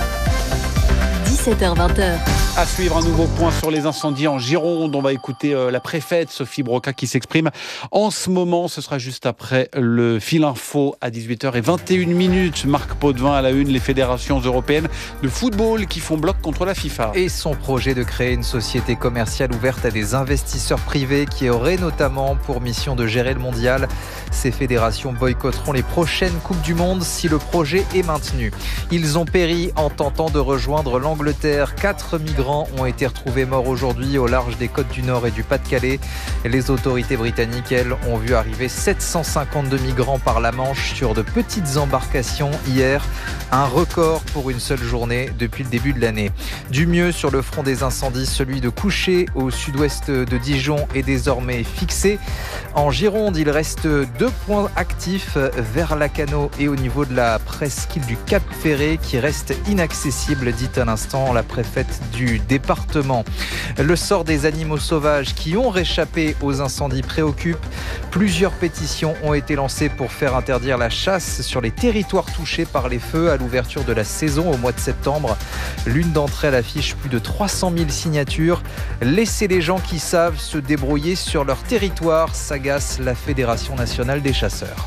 17h-20h. À suivre un nouveau point sur les incendies en Gironde. On va écouter la préfète Sophie Broca qui s'exprime en ce moment. Ce sera juste après le fil info à 18h21. Marc Potvin à la une, les fédérations européennes de football qui font bloc contre la FIFA. Et son projet de créer une société commerciale ouverte à des investisseurs privés qui aurait notamment pour mission de gérer le mondial. Ces fédérations boycotteront les prochaines Coupes du Monde si le projet est maintenu. Ils ont péri en tentant de rejoindre l'Angleterre. 4 migrants ont été retrouvés morts aujourd'hui au large des côtes du Nord et du Pas-de-Calais. Les autorités britanniques, elles, ont vu arriver 752 migrants par la Manche sur de petites embarcations hier. Un record pour une seule journée depuis le début de l'année. Du mieux sur le front des incendies, celui de Couché au sud-ouest de Dijon est désormais fixé. En Gironde, il reste 2 points actifs vers Lacanau et au niveau de la presqu'île du Cap Ferré qui reste inaccessible, dit à l'instant la préfète du département. Le sort des animaux sauvages qui ont réchappé aux incendies préoccupe. Plusieurs pétitions ont été lancées pour faire interdire la chasse sur les territoires touchés par les feux à l'ouverture de la saison au mois de septembre. L'une d'entre elles affiche plus de 300 000 signatures. Laissez les gens qui savent se débrouiller sur leur territoire, s'agace la Fédération nationale des chasseurs.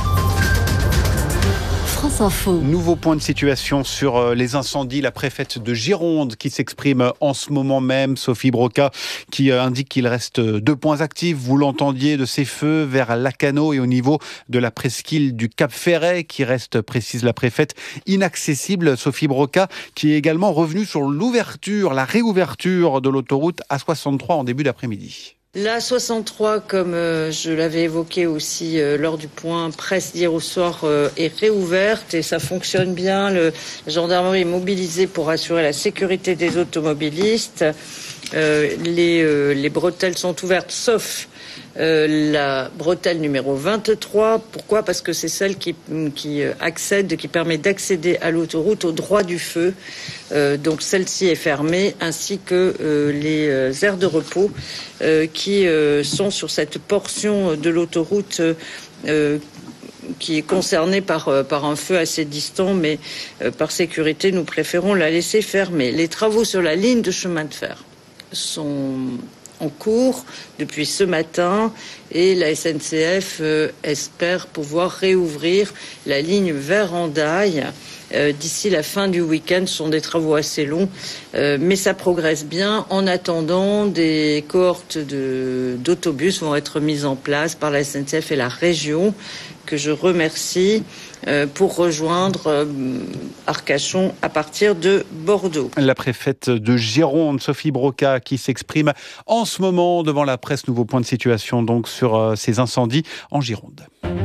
France Info. Nouveau point de situation sur les incendies. La préfète de Gironde qui s'exprime en ce moment même, Sophie Broca, qui indique qu'il reste 2 points actifs. Vous l'entendiez, de ces feux vers Lacanau et au niveau de la presqu'île du Cap Ferret qui reste, précise la préfète, inaccessible. Sophie Broca qui est également revenue sur l'ouverture, la réouverture de l'autoroute A63 en début d'après-midi. La 63, comme je l'avais évoqué aussi lors du point presse d'hier au soir, est réouverte et ça fonctionne bien. La gendarmerie est mobilisée pour assurer la sécurité des automobilistes. Les bretelles sont ouvertes, sauf la bretelle numéro 23. Pourquoi ? Parce que c'est celle qui permet d'accéder à l'autoroute au droit du feu. Donc celle-ci est fermée, ainsi que les aires de repos qui sont sur cette portion de l'autoroute qui est concernée par un feu assez distant, mais par sécurité, nous préférons la laisser fermée. Les travaux sur la ligne de chemin de fer sont en cours depuis ce matin et la SNCF espère pouvoir réouvrir la ligne vers Hendaye d'ici la fin du week-end. Ce sont des travaux assez longs, mais ça progresse bien. En attendant, des cohortes d'autobus vont être mises en place par la SNCF et la région, que je remercie, pour rejoindre Arcachon à partir de Bordeaux. La préfète de Gironde, Sophie Broca, qui s'exprime en ce moment devant la presse. Nouveau point de situation donc sur sur ces incendies en Gironde.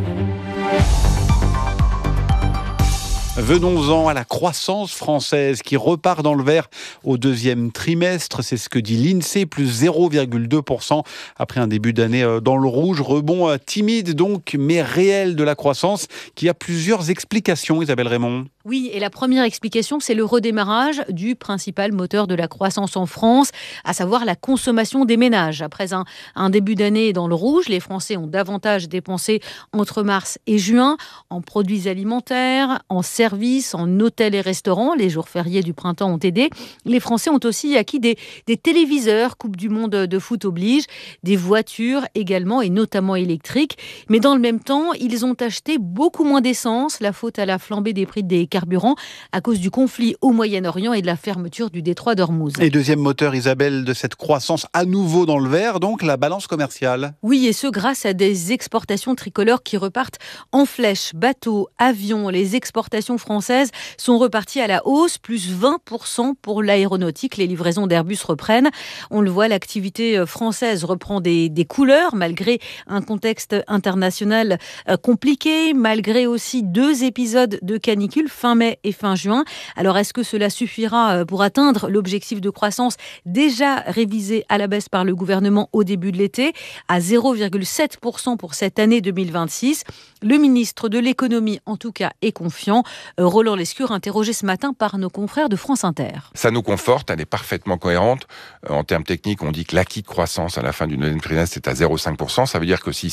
Venons-en à la croissance française qui repart dans le vert au deuxième trimestre. C'est ce que dit l'INSEE, plus 0,2% après un début d'année dans le rouge. Rebond timide donc, mais réel de la croissance qui a plusieurs explications, Isabelle Raymond. Oui, et la première explication, c'est le redémarrage du principal moteur de la croissance en France, à savoir la consommation des ménages. Après un début d'année dans le rouge, les Français ont davantage dépensé entre mars et juin en produits alimentaires, en services, en hôtels et restaurants. Les jours fériés du printemps ont aidé. Les Français ont aussi acquis des téléviseurs, Coupe du Monde de foot oblige, des voitures également et notamment électriques. Mais dans le même temps, ils ont acheté beaucoup moins d'essence, la faute à la flambée des prix des carburant à cause du conflit au Moyen-Orient et de la fermeture du détroit d'Ormuz. Et deuxième moteur, Isabelle, de cette croissance à nouveau dans le vert, donc la balance commerciale. Oui, et ce grâce à des exportations tricolores qui repartent en flèche. Bateaux, avions, les exportations françaises sont reparties à la hausse, plus 20% pour l'aéronautique. Les livraisons d'Airbus reprennent. On le voit, l'activité française reprend des couleurs malgré un contexte international compliqué, malgré aussi 2 épisodes de canicule fin mai et fin juin. Alors, est-ce que cela suffira pour atteindre l'objectif de croissance déjà révisé à la baisse par le gouvernement au début de l'été, à 0,7% pour cette année 2026 ? Le ministre de l'économie, en tout cas, est confiant. Roland Lescure, interrogé ce matin par nos confrères de France Inter. Ça nous conforte, elle est parfaitement cohérente. En termes techniques, on dit que l'acquis de croissance à la fin du deuxième trimestre est à 0,5%. Ça veut dire que si